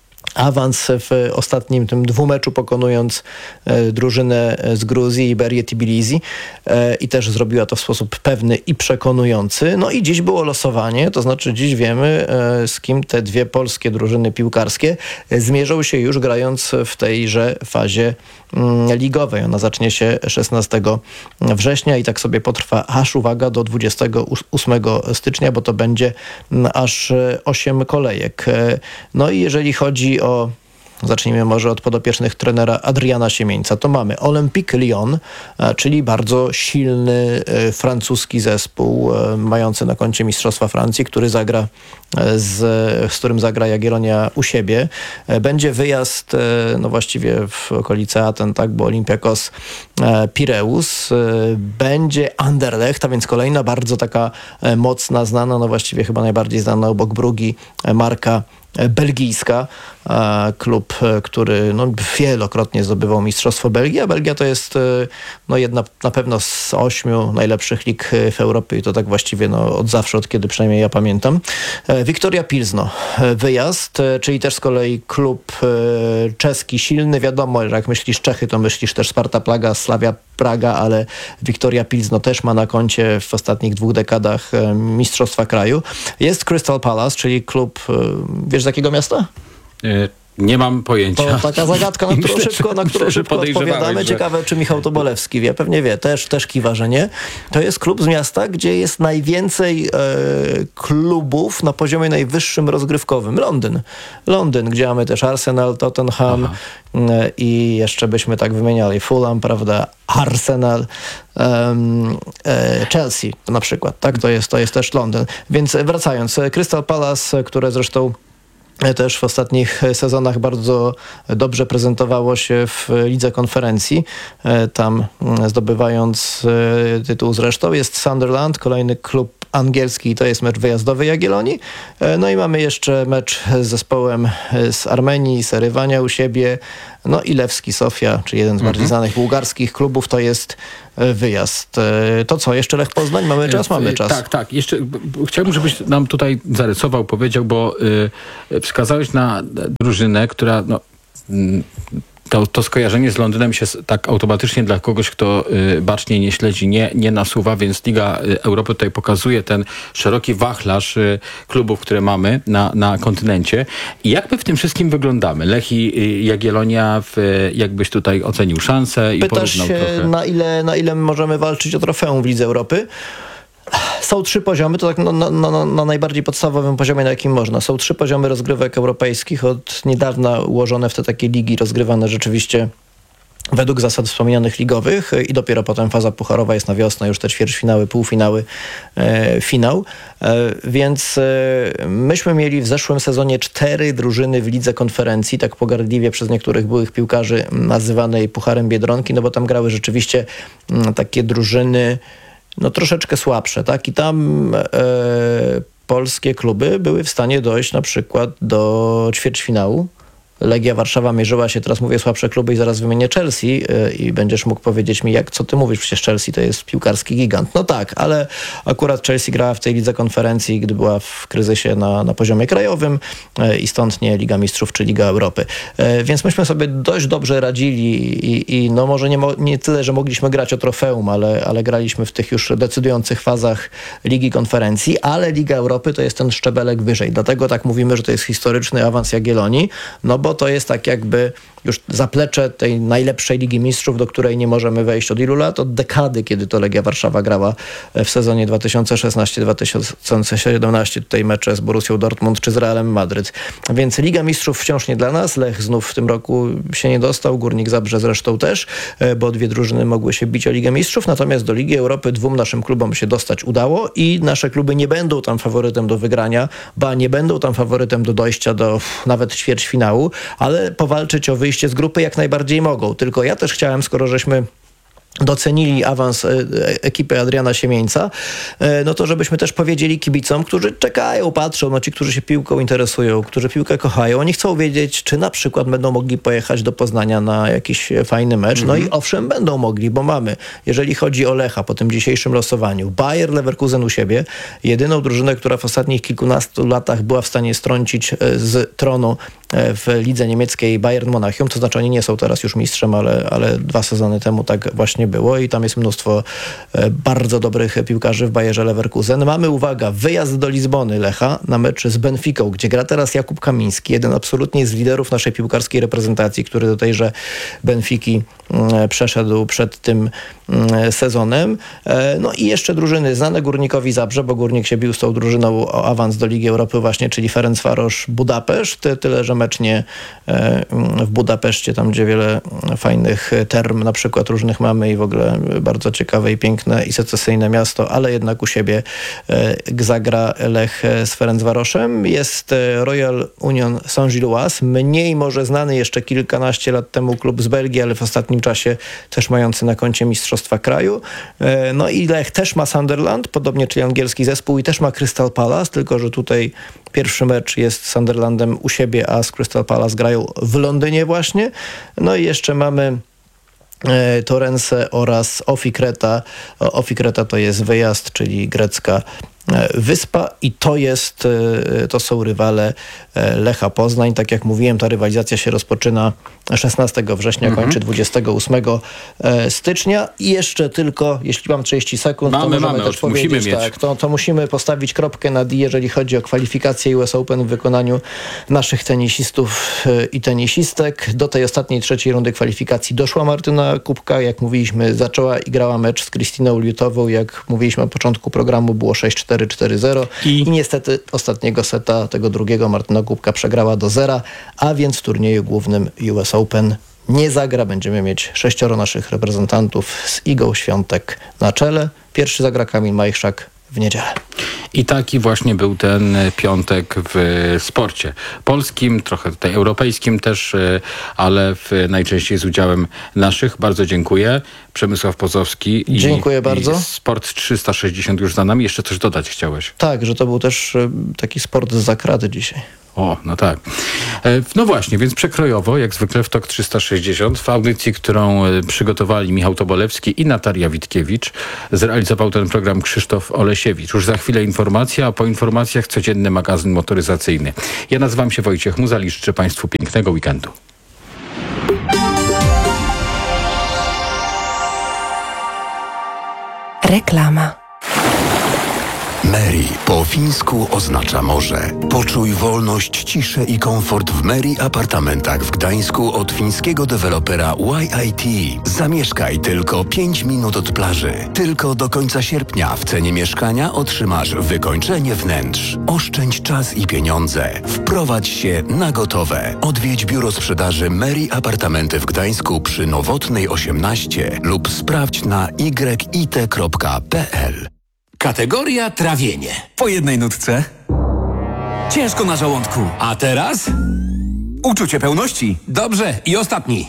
awans w ostatnim tym dwumeczu, pokonując e, drużynę z Gruzji, Iberię Tbilisi e, i też zrobiła to w sposób pewny i przekonujący. No i dziś było losowanie, to znaczy dziś wiemy, e, z kim te dwie polskie drużyny piłkarskie e, zmierzą się już grając w tejże fazie mm, ligowej. Ona zacznie się szesnastego września i tak sobie potrwa aż, uwaga, do dwudziestego ósmego stycznia, bo to będzie m, aż osiem kolejek. E, no i jeżeli chodzi o, zacznijmy może od podopiecznych trenera Adriana Siemieńca, to mamy Olympique Lyon, czyli bardzo silny francuski zespół mający na koncie Mistrzostwa Francji, który zagra z, z którym zagra Jagiellonia u siebie. Będzie wyjazd, no właściwie w okolice Aten, tak, bo Olympiakos Pireus. Będzie Anderlecht, a więc kolejna bardzo taka mocna, znana, no właściwie chyba najbardziej znana obok Brugi marka belgijska, klub, który no, wielokrotnie zdobywał Mistrzostwo Belgii, a Belgia to jest no, jedna na pewno z ośmiu najlepszych lig w Europie i to tak właściwie no, od zawsze, od kiedy przynajmniej ja pamiętam. Viktoria Pilzno, wyjazd, czyli też z kolei klub czeski silny, wiadomo, że jak myślisz Czechy, to myślisz też Sparta Praga, Slavia Praga, ale Viktoria Pilzno też ma na koncie w ostatnich dwóch dekadach Mistrzostwa Kraju. Jest Crystal Palace, czyli klub, wiesz z jakiego miasta? Nie mam pojęcia. To taka zagadka, na którą Myślę, szybko, na którą myślę, szybko odpowiadamy. że... Ciekawe, czy Michał Tobolewski wie. Pewnie wie. Też, też kiwa, że nie. To jest klub z miasta, gdzie jest najwięcej e, klubów na poziomie najwyższym rozgrywkowym. Londyn. Londyn, gdzie mamy też Arsenal, Tottenham e, i jeszcze byśmy tak wymieniali Fulham, prawda? Arsenal, um, e, Chelsea na przykład. Tak, to jest, to jest też Londyn. Więc wracając, Crystal Palace, które zresztą też w ostatnich sezonach bardzo dobrze prezentowało się w Lidze Konferencji, tam zdobywając tytuł zresztą. Jest Sunderland, kolejny klub angielski, to jest mecz wyjazdowy Jagiellonii. No i mamy jeszcze mecz z zespołem z Armenii, z Erywania u siebie. No i Lewski Sofia, czy jeden z bardziej Mhm. znanych bułgarskich klubów, to jest wyjazd. To co, jeszcze Lech Poznań? Mamy czas? Mamy czas. Tak, tak. Jeszcze b- b- chciałbym, żebyś nam tutaj zarysował, powiedział, bo y, wskazałeś na drużynę, która no, mm, to, to skojarzenie z Londynem się s- tak automatycznie dla kogoś, kto y, bacznie nie śledzi, nie, nie nasuwa, więc Liga y, Europy tutaj pokazuje ten szeroki wachlarz y, klubów, które mamy na, na kontynencie. I jak my w tym wszystkim wyglądamy? Lech i y, Jagiellonia, w, y, jakbyś tutaj ocenił szanse i Pytasz porównał się, trochę? na ile, na ile możemy walczyć o trofeum w Lidze Europy? Są trzy poziomy, to tak na, na, na, na najbardziej podstawowym poziomie, na jakim można. Są trzy poziomy rozgrywek europejskich, od niedawna ułożone w te takie ligi, rozgrywane rzeczywiście według zasad wspomnianych ligowych i dopiero potem faza pucharowa jest na wiosnę, już te ćwierćfinały, półfinały, e, finał. E, więc e, myśmy mieli w zeszłym sezonie cztery drużyny w Lidze Konferencji, tak pogardliwie przez niektórych byłych piłkarzy nazywanej Pucharem Biedronki, no bo tam grały rzeczywiście m, takie drużyny no troszeczkę słabsze, tak? I tam e, polskie kluby były w stanie dojść na przykład do ćwierćfinału. Legia Warszawa mierzyła się, teraz mówię słabsze kluby i zaraz wymienię Chelsea yy, i będziesz mógł powiedzieć mi, jak, co ty mówisz, przecież Chelsea to jest piłkarski gigant. No tak, ale akurat Chelsea grała w tej Lidze Konferencji, gdy była w kryzysie na, na poziomie krajowym yy, i stąd nie Liga Mistrzów czy Liga Europy. Yy, więc myśmy sobie dość dobrze radzili i, i no może nie, mo- nie tyle, że mogliśmy grać o trofeum, ale, ale graliśmy w tych już decydujących fazach Ligi Konferencji, ale Liga Europy to jest ten szczebelek wyżej. Dlatego tak mówimy, że to jest historyczny awans Jagiellonii, no bo to jest tak jakby już zaplecze tej najlepszej Ligi Mistrzów, do której nie możemy wejść od ilu lat? Od dekady, kiedy to Legia Warszawa grała w sezonie dwa tysiące szesnasty dwa tysiące siedemnasty. Tutaj mecze z Borussią Dortmund czy z Realem Madryt. Więc Liga Mistrzów wciąż nie dla nas. Lech znów w tym roku się nie dostał. Górnik Zabrze zresztą też, bo dwie drużyny mogły się bić o Ligę Mistrzów. Natomiast do Ligi Europy dwóm naszym klubom się dostać udało i nasze kluby nie będą tam faworytem do wygrania, ba nie będą tam faworytem do dojścia do uff, nawet ćwierćfinału, ale powalczyć o wyjście z grupy jak najbardziej mogą. Tylko ja też chciałem, skoro żeśmy docenili awans e, ekipy Adriana Siemieńca, e, no to żebyśmy też powiedzieli kibicom, którzy czekają, patrzą, no ci, którzy się piłką interesują, którzy piłkę kochają, oni chcą wiedzieć, czy na przykład będą mogli pojechać do Poznania na jakiś fajny mecz. No i owszem, będą mogli, bo mamy, jeżeli chodzi o Lecha po tym dzisiejszym losowaniu, Bayer Leverkusen u siebie, jedyną drużynę, która w ostatnich kilkunastu latach była w stanie strącić e, z tronu e, w lidze niemieckiej Bayern Monachium, to znaczy oni nie są teraz już mistrzem, ale, ale dwa sezony temu tak właśnie było i tam jest mnóstwo e, bardzo dobrych piłkarzy w Bayerze Leverkusen. Mamy, uwaga, wyjazd do Lizbony Lecha na mecz z Benficą, gdzie gra teraz Jakub Kamiński, jeden absolutnie z liderów naszej piłkarskiej reprezentacji, który do tejże Benfiki e, przeszedł przed tym e, sezonem. E, no i jeszcze drużyny znane Górnikowi Zabrze, bo Górnik się bił z tą drużyną o awans do Ligi Europy właśnie, czyli Ferencvaros Budapeszt. Tyle, że mecz nie e, w Budapeszcie, tam gdzie wiele fajnych term na przykład różnych mamy i w ogóle bardzo ciekawe i piękne i secesyjne miasto, ale jednak u siebie e, zagra Lech z Ferencvarosem. Jest e, Royal Union Saint-Gilloise, mniej może znany jeszcze kilkanaście lat temu klub z Belgii, ale w ostatnim czasie też mający na koncie Mistrzostwa Kraju. E, no i Lech też ma Sunderland, podobnie czyli angielski zespół i też ma Crystal Palace, tylko że tutaj pierwszy mecz jest z Sunderlandem u siebie, a z Crystal Palace grają w Londynie właśnie. No i jeszcze mamy Torrance oraz Ofikreta. Ofikreta to jest wyjazd, czyli grecka wyspa i to jest, to są rywale Lecha Poznań. Tak jak mówiłem, ta rywalizacja się rozpoczyna szesnastego września, Mhm. kończy dwudziestego ósmego stycznia i jeszcze tylko, jeśli mam trzydzieści sekund, Mamy, to możemy mamy, też musimy powiedzieć, mieć. tak, to, to musimy postawić kropkę nad i, jeżeli chodzi o kwalifikacje U S Open w wykonaniu naszych tenisistów i tenisistek. Do tej ostatniej, trzeciej rundy kwalifikacji doszła Martyna Kubka. Jak mówiliśmy, zaczęła i grała mecz z Krystyną Liutową. Jak mówiliśmy na początku programu, było sześć cztery, cztery zero. I... I niestety ostatniego seta, tego drugiego, Martyna Kubka przegrała do zera, a więc w turnieju głównym U S Open nie zagra. Będziemy mieć sześcioro naszych reprezentantów z Igą Świątek na czele. Pierwszy zagra Kamil Majchrzak w niedzielę. I taki właśnie był ten piątek w sporcie polskim, trochę tutaj europejskim też, ale w, najczęściej z udziałem naszych. Bardzo dziękuję. Przemysław Pozowski. Dziękuję i, bardzo. I Sport trzysta sześćdziesiąt już za nami. Jeszcze coś dodać chciałeś? Tak, że to był też taki sport za kraty dzisiaj. O, no tak. No właśnie, więc przekrojowo, jak zwykle w T O K trzysta sześćdziesiąt, w audycji, którą przygotowali Michał Tobolewski i Natalia Witkiewicz, zrealizował ten program Krzysztof Olesiewicz. Już za chwilę informacja, a po informacjach codzienny magazyn motoryzacyjny. Ja nazywam się Wojciech Muzal i życzę Państwu pięknego weekendu. Reklama. Meri po fińsku oznacza morze. Poczuj wolność, ciszę i komfort w Meri apartamentach w Gdańsku od fińskiego dewelopera Y I T. Zamieszkaj tylko pięć minut od plaży. Tylko do końca sierpnia w cenie mieszkania otrzymasz wykończenie wnętrz. Oszczędź czas i pieniądze. Wprowadź się na gotowe. Odwiedź biuro sprzedaży Meri Apartamenty w Gdańsku przy Nowotnej osiemnaście lub sprawdź na y i t kropka p l. Kategoria trawienie. Po jednej nutce. Ciężko na żołądku. A teraz? Uczucie pełności. Dobrze. I ostatni.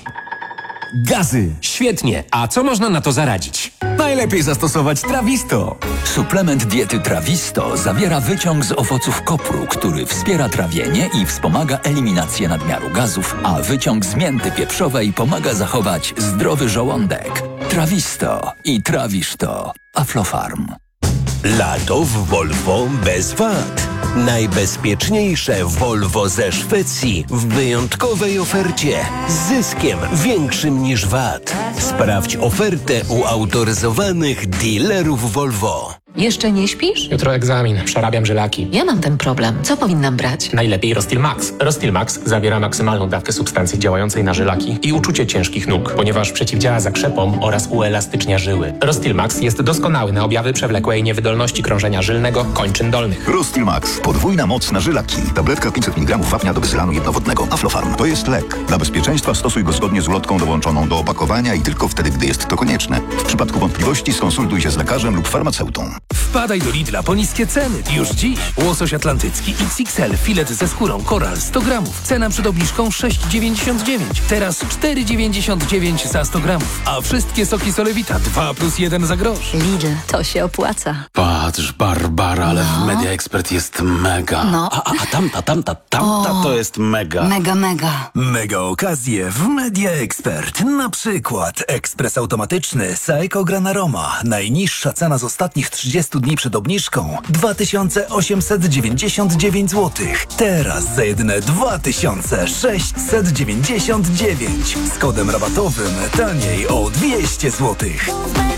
Gazy. Świetnie. A co można na to zaradzić? Najlepiej zastosować Trawisto. Suplement diety Trawisto zawiera wyciąg z owoców kopru, który wspiera trawienie i wspomaga eliminację nadmiaru gazów, a wyciąg z mięty pieprzowej pomaga zachować zdrowy żołądek. Trawisto i trawisz to. Aflofarm. Lato w Volvo bez wad. Najbezpieczniejsze Volvo ze Szwecji w wyjątkowej ofercie z zyskiem większym niż V A T. Sprawdź ofertę u autoryzowanych dealerów Volvo. Jeszcze nie śpisz? Jutro egzamin, przerabiam żylaki. Ja mam ten problem. Co powinnam brać? Najlepiej Rostil Max. Rostil Max zawiera maksymalną dawkę substancji działającej na żylaki i uczucie ciężkich nóg, ponieważ przeciwdziała zakrzepom oraz uelastycznia żyły. Rostil Max jest doskonały na objawy przewlekłej niewydolności krążenia żylnego kończyn dolnych. Rostil Max. Podwójna moc na żylaki. Tabletka pięćset miligramów wapnia do wysylanu jednowodnego. Aflofarm. To jest lek. Dla bezpieczeństwa stosuj go zgodnie z ulotką dołączoną do opakowania i tylko wtedy, gdy jest to konieczne. W przypadku wątpliwości skonsultuj się z lekarzem lub farmaceutą. Wpadaj do Lidla po niskie ceny. Już dziś. Łosoś atlantycki X X L, filet ze skórą, koral sto gramów. Cena przed obniżką sześć dziewięćdziesiąt dziewięć. Teraz cztery dziewięćdziesiąt dziewięć za sto gramów. A wszystkie soki Solewita dwa plus jeden za grosz. Lidl, to się opłaca. Patrz, Barbara, ale no. w Media Expert jest mega. No. A, a, a tamta, tamta, tamta o, to jest mega. Mega, mega. Mega okazje w Media Expert. Na przykład ekspres automatyczny Saeco Granaroma. Najniższa cena z ostatnich trzydziestu dni przed obniżką dwa tysiące osiemset dziewięćdziesiąt dziewięć złotych. Teraz za jedyne dwa tysiące sześćset dziewięćdziesiąt dziewięć. Z kodem rabatowym taniej o dwieście złotych.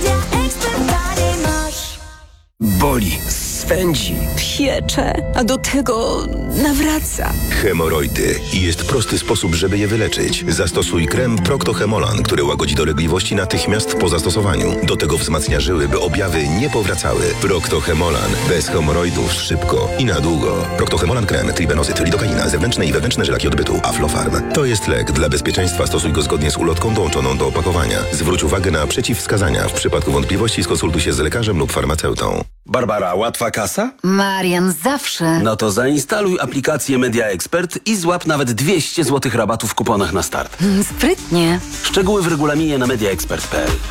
Boli, swędzi, piecze, a do tego nawraca. Hemoroidy. I jest prosty sposób, żeby je wyleczyć. Zastosuj krem Procto-Hemolan, który łagodzi dolegliwości natychmiast po zastosowaniu. Do tego wzmacnia żyły, by objawy nie powracały. Procto-Hemolan. Bez hemoroidów szybko i na długo. Procto-Hemolan krem, tribenozyt, lidokaina, zewnętrzne i wewnętrzne żylaki odbytu. Aflofarm. To jest lek. Dla bezpieczeństwa stosuj go zgodnie z ulotką dołączoną do opakowania. Zwróć uwagę na przeciwwskazania. W przypadku wątpliwości skonsultuj się z lekarzem lub farmaceutą. Barbara, łatwa kasa? Marian, zawsze. No to zainstaluj aplikację Media Expert i złap nawet dwieście złotych rabatu w kuponach na start. Sprytnie. Szczegóły w regulaminie na mediaexpert kropka p l.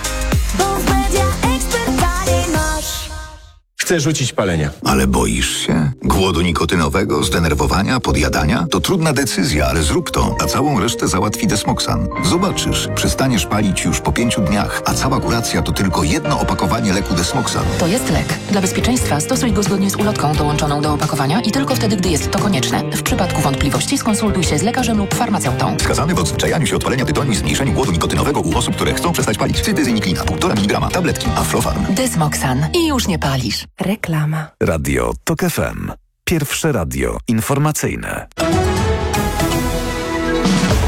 Chcę rzucić palenia. Ale boisz się? Głodu nikotynowego, zdenerwowania, podjadania? To trudna decyzja, ale zrób to, a całą resztę załatwi Desmoxan. Zobaczysz, przestaniesz palić już po pięciu dniach, a cała kuracja to tylko jedno opakowanie leku Desmoxan. To jest lek. Dla bezpieczeństwa stosuj go zgodnie z ulotką dołączoną do opakowania i tylko wtedy, gdy jest to konieczne. W przypadku wątpliwości skonsultuj się z lekarzem lub farmaceutą. Wskazany w odzwyczajaniu się od palenia tytoniu i zmniejszeniu głodu nikotynowego u osób, które chcą przestać palić. Cytyzyniklina, półtora miligrama, tabletki, Aflofarm. Desmoxan. I już nie palisz. Reklama. Radio TOK F M. Pierwsze radio informacyjne.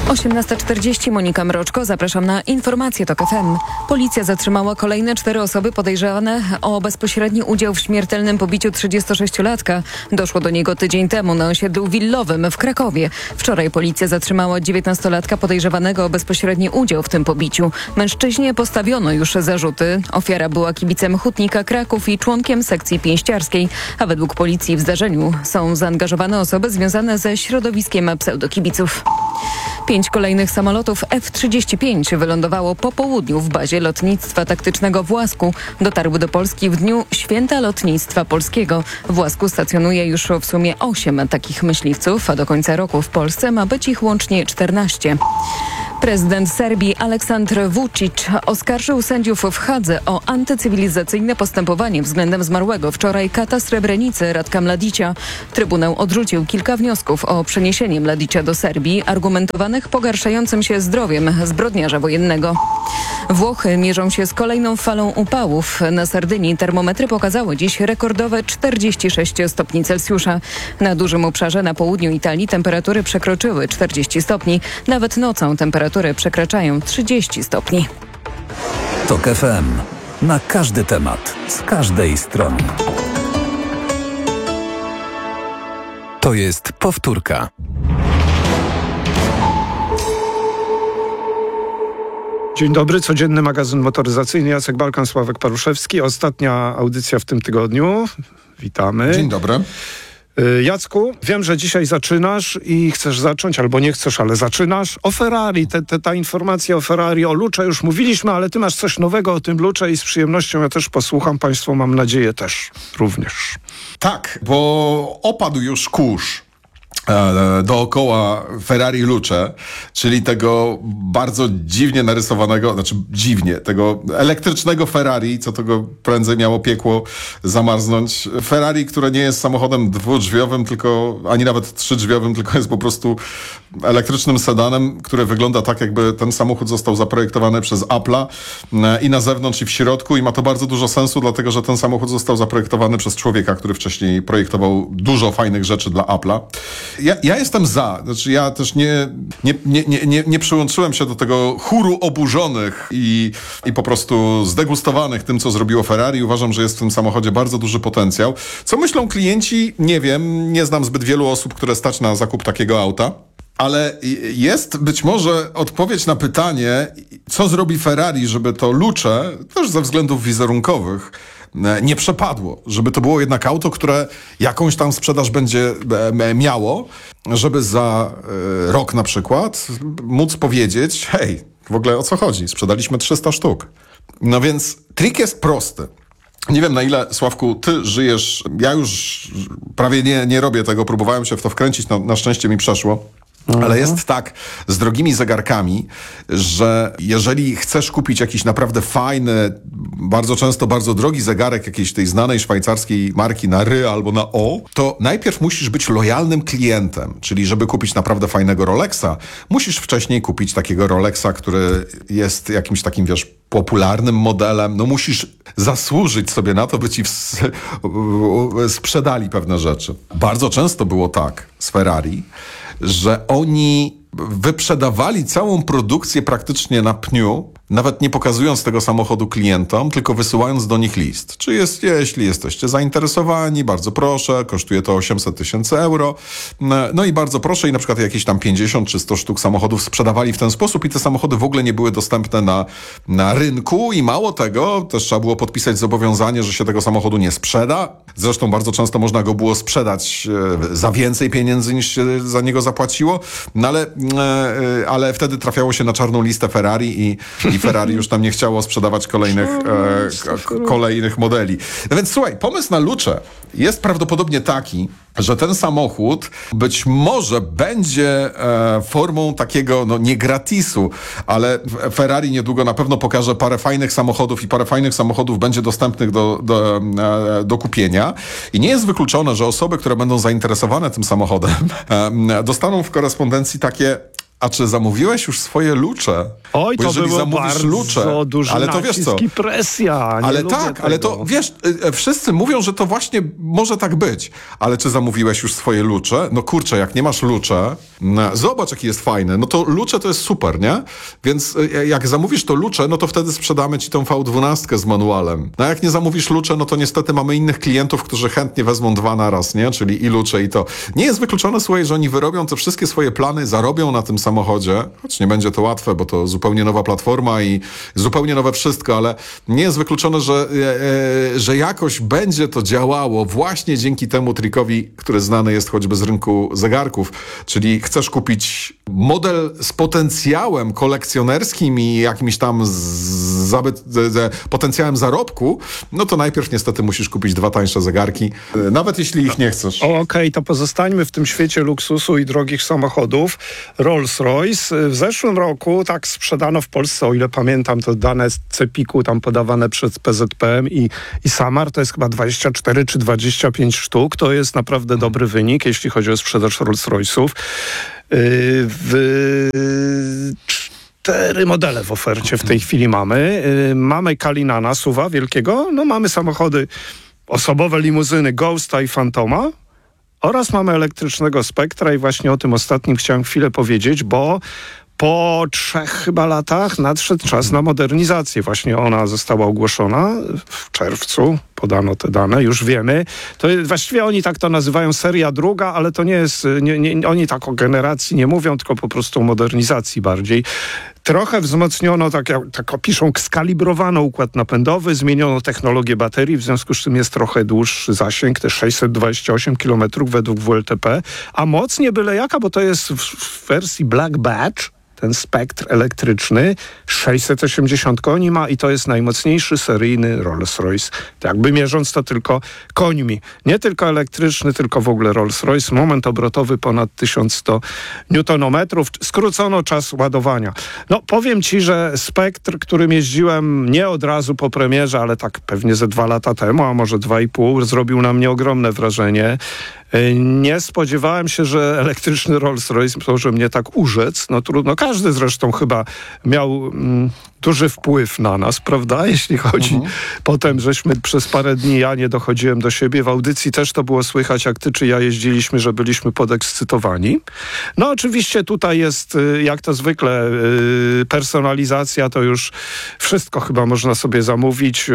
osiemnasta czterdzieści, Monika Mroczko, zapraszam na informacje TOK F M. Policja zatrzymała kolejne cztery osoby podejrzewane o bezpośredni udział w śmiertelnym pobiciu trzydziestosześciolatka. Doszło do niego tydzień temu na osiedlu willowym w Krakowie. Wczoraj policja zatrzymała dziewiętnastolatka podejrzewanego o bezpośredni udział w tym pobiciu. Mężczyźnie postawiono już zarzuty. Ofiara była kibicem Hutnika Kraków i członkiem sekcji pięściarskiej, a według policji w zdarzeniu są zaangażowane osoby związane ze środowiskiem pseudokibiców. Pięć kolejnych samolotów F trzydzieści pięć wylądowało po południu w bazie lotnictwa taktycznego w Łasku. Dotarły do Polski w dniu Święta Lotnictwa Polskiego. W Łasku stacjonuje już w sumie osiem takich myśliwców, a do końca roku w Polsce ma być ich łącznie czternaście. Prezydent Serbii Aleksandr Vučić oskarżył sędziów w Hadze o antycywilizacyjne postępowanie względem zmarłego wczoraj kata Srebrenicy Ratka Mladicia. Trybunał odrzucił kilka wniosków o przeniesienie Mladicia do Serbii, argumentowanych pogarszającym się zdrowiem zbrodniarza wojennego. Włochy mierzą się z kolejną falą upałów. Na Sardynii termometry pokazały dziś rekordowe czterdzieści sześć stopni Celsjusza. Na dużym obszarze na południu Italii temperatury przekroczyły czterdzieści stopni. Nawet nocą temperatury przekraczają trzydzieści stopni. TOK F M. Na każdy temat, z każdej strony. To jest powtórka. Dzień dobry, codzienny magazyn motoryzacyjny. Jacek Balkan, Sławek Paruszewski. Ostatnia audycja w tym tygodniu. Witamy. Dzień dobry. Jacku, wiem, że dzisiaj zaczynasz i chcesz zacząć, albo nie chcesz, ale zaczynasz. O Ferrari, te, te, ta informacja o Ferrari, o Lucze już mówiliśmy, ale ty masz coś nowego o tym Lucze i z przyjemnością ja też posłucham. Państwo, mam nadzieję, też również. Tak, bo opadł już kurz dookoła Ferrari Luce, czyli tego bardzo dziwnie narysowanego, znaczy dziwnie, tego elektrycznego Ferrari, co tego prędzej miało piekło zamarznąć. Ferrari, które nie jest samochodem dwudrzwiowym, tylko ani nawet trzydrzwiowym, tylko jest po prostu elektrycznym sedanem, który wygląda tak, jakby ten samochód został zaprojektowany przez Apple'a i na zewnątrz, i w środku, i ma to bardzo dużo sensu, dlatego że ten samochód został zaprojektowany przez człowieka, który wcześniej projektował dużo fajnych rzeczy dla Apple'a. Ja, ja jestem za. Znaczy ja też nie, nie, nie, nie, nie, nie przyłączyłem się do tego chóru oburzonych i, i po prostu zdegustowanych tym, co zrobiło Ferrari. Uważam, że jest w tym samochodzie bardzo duży potencjał. Co myślą klienci? Nie wiem. Nie znam zbyt wielu osób, które stać na zakup takiego auta. Ale jest być może odpowiedź na pytanie, co zrobi Ferrari, żeby to Luce, też ze względów wizerunkowych, nie przepadło. Żeby to było jednak auto, które jakąś tam sprzedaż będzie miało, żeby za rok na przykład móc powiedzieć, hej, w ogóle o co chodzi? Sprzedaliśmy trzysta sztuk. No więc trik jest prosty. Nie wiem, na ile, Sławku, ty żyjesz. Ja już prawie nie, nie robię tego, próbowałem się w to wkręcić, na, na szczęście mi przeszło. Ale jest tak z drogimi zegarkami, że jeżeli chcesz kupić jakiś naprawdę fajny, bardzo często bardzo drogi zegarek jakiejś tej znanej szwajcarskiej marki na ry albo na o, to najpierw musisz być lojalnym klientem. Czyli żeby kupić naprawdę fajnego Rolexa, musisz wcześniej kupić takiego Rolexa, który jest jakimś takim, wiesz, popularnym modelem. No musisz zasłużyć sobie na to, by ci w... sprzedali pewne rzeczy. Bardzo często było tak z Ferrari, że oni wyprzedawali całą produkcję praktycznie na pniu, nawet nie pokazując tego samochodu klientom, tylko wysyłając do nich list. Czy jest, jeśli jesteście zainteresowani, bardzo proszę, kosztuje to osiemset tysięcy euro. No i bardzo proszę, i na przykład jakieś tam pięćdziesiąt czy sto sztuk samochodów sprzedawali w ten sposób i te samochody w ogóle nie były dostępne na, na rynku i mało tego, też trzeba było podpisać zobowiązanie, że się tego samochodu nie sprzeda. Zresztą bardzo często można go było sprzedać za więcej pieniędzy niż się za niego zapłaciło, no ale, ale wtedy trafiało się na czarną listę Ferrari i, i Ferrari już tam nie chciało sprzedawać kolejnych, e, k- kolejnych modeli. No więc słuchaj, pomysł na Luce jest prawdopodobnie taki, że ten samochód być może będzie e, formą takiego, no nie gratisu, ale Ferrari niedługo na pewno pokaże parę fajnych samochodów i parę fajnych samochodów będzie dostępnych do, do, e, do kupienia. I nie jest wykluczone, że osoby, które będą zainteresowane tym samochodem, e, dostaną w korespondencji takie: a czy zamówiłeś już swoje lucze? Oj, Bo to jeżeli było zamówisz bardzo lucze, duży ale to wiesz co? nacisk i presja. Nie Ale lubię tak, tego. ale to wiesz, y, wszyscy mówią, że to właśnie może tak być. Ale czy zamówiłeś już swoje lucze? No kurczę, jak nie masz lucze, no, zobacz jaki jest fajny. No to lucze to jest super, nie? Więc y, jak zamówisz to lucze, no to wtedy sprzedamy ci tą V dwanaście z manualem. No a jak nie zamówisz lucze, no to niestety mamy innych klientów, którzy chętnie wezmą dwa na raz, nie? Czyli i lucze i to. Nie jest wykluczone, słuchaj, że oni wyrobią te wszystkie swoje plany, zarobią na tym samochodzie, choć nie będzie to łatwe, bo to zupełnie nowa platforma i zupełnie nowe wszystko, ale nie jest wykluczone, że, e, że jakoś będzie to działało właśnie dzięki temu trikowi, który znany jest choćby z rynku zegarków. Czyli chcesz kupić model z potencjałem kolekcjonerskim i jakimś tam z, zabyt, z, z potencjałem zarobku, no to najpierw niestety musisz kupić dwa tańsze zegarki, e, nawet jeśli ich nie chcesz. Okej, okay, to pozostańmy w tym świecie luksusu i drogich samochodów. Rolls-Royce w zeszłym roku tak sprzedano w Polsce, o ile pamiętam, to dane z Cepiku tam podawane przez P Z P M i, i Samar, to jest chyba dwadzieścia cztery czy dwadzieścia pięć sztuk. To jest naprawdę dobry wynik, jeśli chodzi o sprzedaż Rolls-Royce'ów. Yy, w... Cztery modele w ofercie w tej chwili mamy. Yy, mamy Kalinana, S U V-a wielkiego. No mamy samochody osobowe, limuzyny Ghosta i Fantoma. Oraz mamy elektrycznego Spectra i właśnie o tym ostatnim chciałem chwilę powiedzieć, bo po trzech chyba latach nadszedł czas na modernizację. Właśnie ona została ogłoszona w czerwcu. Podano te dane, już wiemy. To jest, właściwie oni tak to nazywają seria druga, ale to nie jest, nie, nie, oni tak o generacji nie mówią, tylko po prostu o modernizacji bardziej. Trochę wzmocniono, tak, jak, tak piszą, skalibrowano układ napędowy, zmieniono technologię baterii, w związku z czym jest trochę dłuższy zasięg, te sześćset dwadzieścia osiem kilometrów według W L T P, a moc nie byle jaka, bo to jest w, w wersji Black Badge, ten Spectre elektryczny, sześćset osiemdziesiąt koni ma i to jest najmocniejszy seryjny Rolls-Royce. Jakby mierząc to tylko końmi. Nie tylko elektryczny, tylko w ogóle Rolls-Royce. Moment obrotowy ponad tysiąc sto niutonometrów. Skrócono czas ładowania. No powiem ci, że Spectre, którym jeździłem nie od razu po premierze, ale tak pewnie ze dwa lata temu, a może dwa i pół, zrobił na mnie ogromne wrażenie. Nie spodziewałem się, że elektryczny Rolls-Royce może mnie tak urzec. No trudno, każdy zresztą chyba miał mm, duży wpływ na nas, prawda? Jeśli chodzi. Mhm. Potem żeśmy przez parę dni, ja nie dochodziłem do siebie. W audycji też to było słychać, jak ty czy ja jeździliśmy, że byliśmy podekscytowani. No oczywiście tutaj jest, jak to zwykle, personalizacja, to już wszystko chyba można sobie zamówić.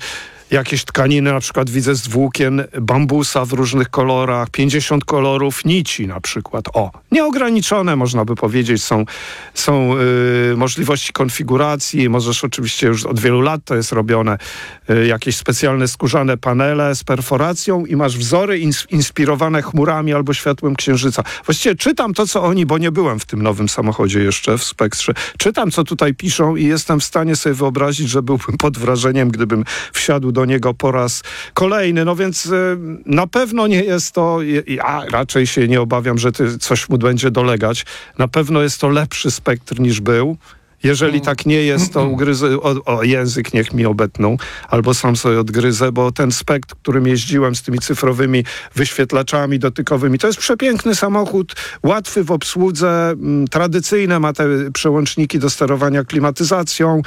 Jakieś tkaniny, na przykład widzę z włókien bambusa w różnych kolorach, pięćdziesiąt kolorów nici na przykład. O, nieograniczone można by powiedzieć, są, są yy, możliwości konfiguracji, możesz oczywiście już od wielu lat to jest robione, yy, jakieś specjalne skórzane panele z perforacją i masz wzory ins- inspirowane chmurami albo światłem księżyca. Właściwie czytam to, co oni, bo nie byłem w tym nowym samochodzie jeszcze, w Spectrze, czytam, co tutaj piszą i jestem w stanie sobie wyobrazić, że byłbym pod wrażeniem, gdybym wsiadł do niego po raz kolejny. No więc y, na pewno nie jest to, ja raczej się nie obawiam, że ty, coś mu będzie dolegać. Na pewno jest to lepszy Spektr niż był. Jeżeli mm. tak nie jest, to ugryzę, o, o język niech mi obetną, albo sam sobie odgryzę, bo ten Spektr, którym jeździłem z tymi cyfrowymi wyświetlaczami dotykowymi, to jest przepiękny samochód, łatwy w obsłudze, m, tradycyjne, ma te przełączniki do sterowania klimatyzacją.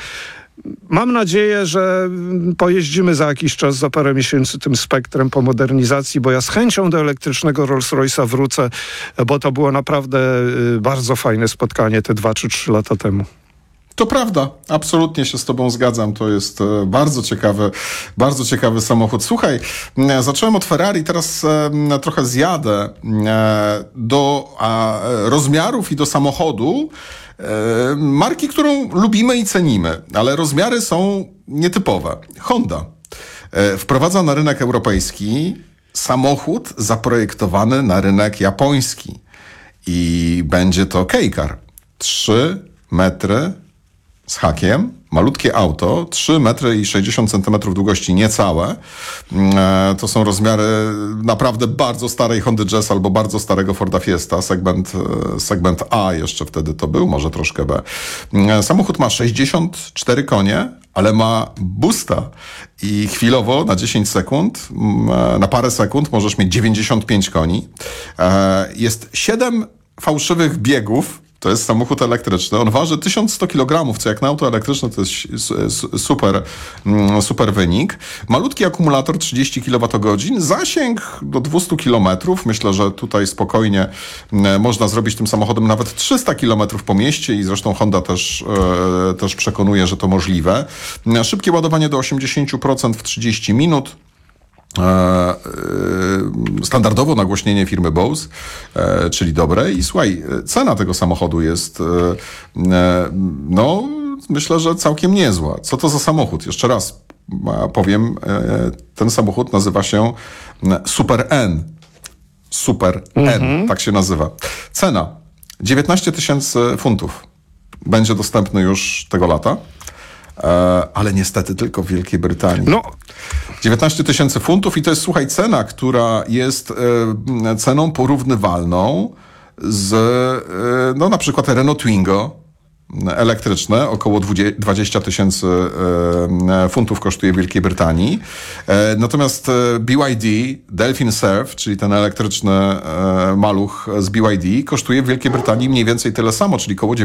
Mam nadzieję, że pojeździmy za jakiś czas, za parę miesięcy tym Spektrem po modernizacji, bo ja z chęcią do elektrycznego Rolls-Royce'a wrócę, bo to było naprawdę bardzo fajne spotkanie te dwa czy trzy lata temu. To prawda, absolutnie się z tobą zgadzam. To jest e, bardzo ciekawy, bardzo ciekawy samochód. Słuchaj, e, zacząłem od Ferrari, teraz e, trochę zjadę e, do e, rozmiarów i do samochodu e, marki, którą lubimy i cenimy, ale rozmiary są nietypowe. Honda e, wprowadza na rynek europejski samochód zaprojektowany na rynek japoński i będzie to Kei-Car. trzy metry z hakiem, malutkie auto, trzy metry i sześćdziesiąt centymetrów długości niecałe. E, to są rozmiary naprawdę bardzo starej Hondy Jazz albo bardzo starego Forda Fiesta, segment, segment A jeszcze wtedy to był, może troszkę B. E, samochód ma sześćdziesiąt cztery konie, ale ma boosta i chwilowo na dziesięć sekund, na parę sekund możesz mieć dziewięćdziesiąt pięć koni. E, jest siedem fałszywych biegów, To jest samochód elektryczny. On waży tysiąc sto kilogramów, co jak na auto elektryczne to jest super, super wynik. Malutki akumulator trzydzieści kilowatogodzin, zasięg do dwieście kilometrów. Myślę, że tutaj spokojnie można zrobić tym samochodem nawet trzysta kilometrów po mieście i zresztą Honda też, też przekonuje, że to możliwe. Szybkie ładowanie do osiemdziesiąt procent w trzydzieści minut. Standardowo nagłośnienie firmy Bose, czyli dobre. I słuchaj, cena tego samochodu jest no myślę, że całkiem niezła. Co to za samochód? Jeszcze raz powiem, ten samochód nazywa się Super N. Super mhm. N, tak się nazywa. Cena dziewiętnaście tysięcy funtów. Będzie dostępny już tego lata. Ale niestety tylko w Wielkiej Brytanii. No. dziewiętnaście tysięcy funtów i to jest, słuchaj, cena, która jest e, ceną porównywalną z e, no na przykład Renault Twingo elektryczne, około dwadzieścia tysięcy e, funtów kosztuje w Wielkiej Brytanii. E, natomiast B Y D, Delphin Surf, czyli ten elektryczny e, maluch z B Y D, kosztuje w Wielkiej Brytanii mniej więcej tyle samo, czyli około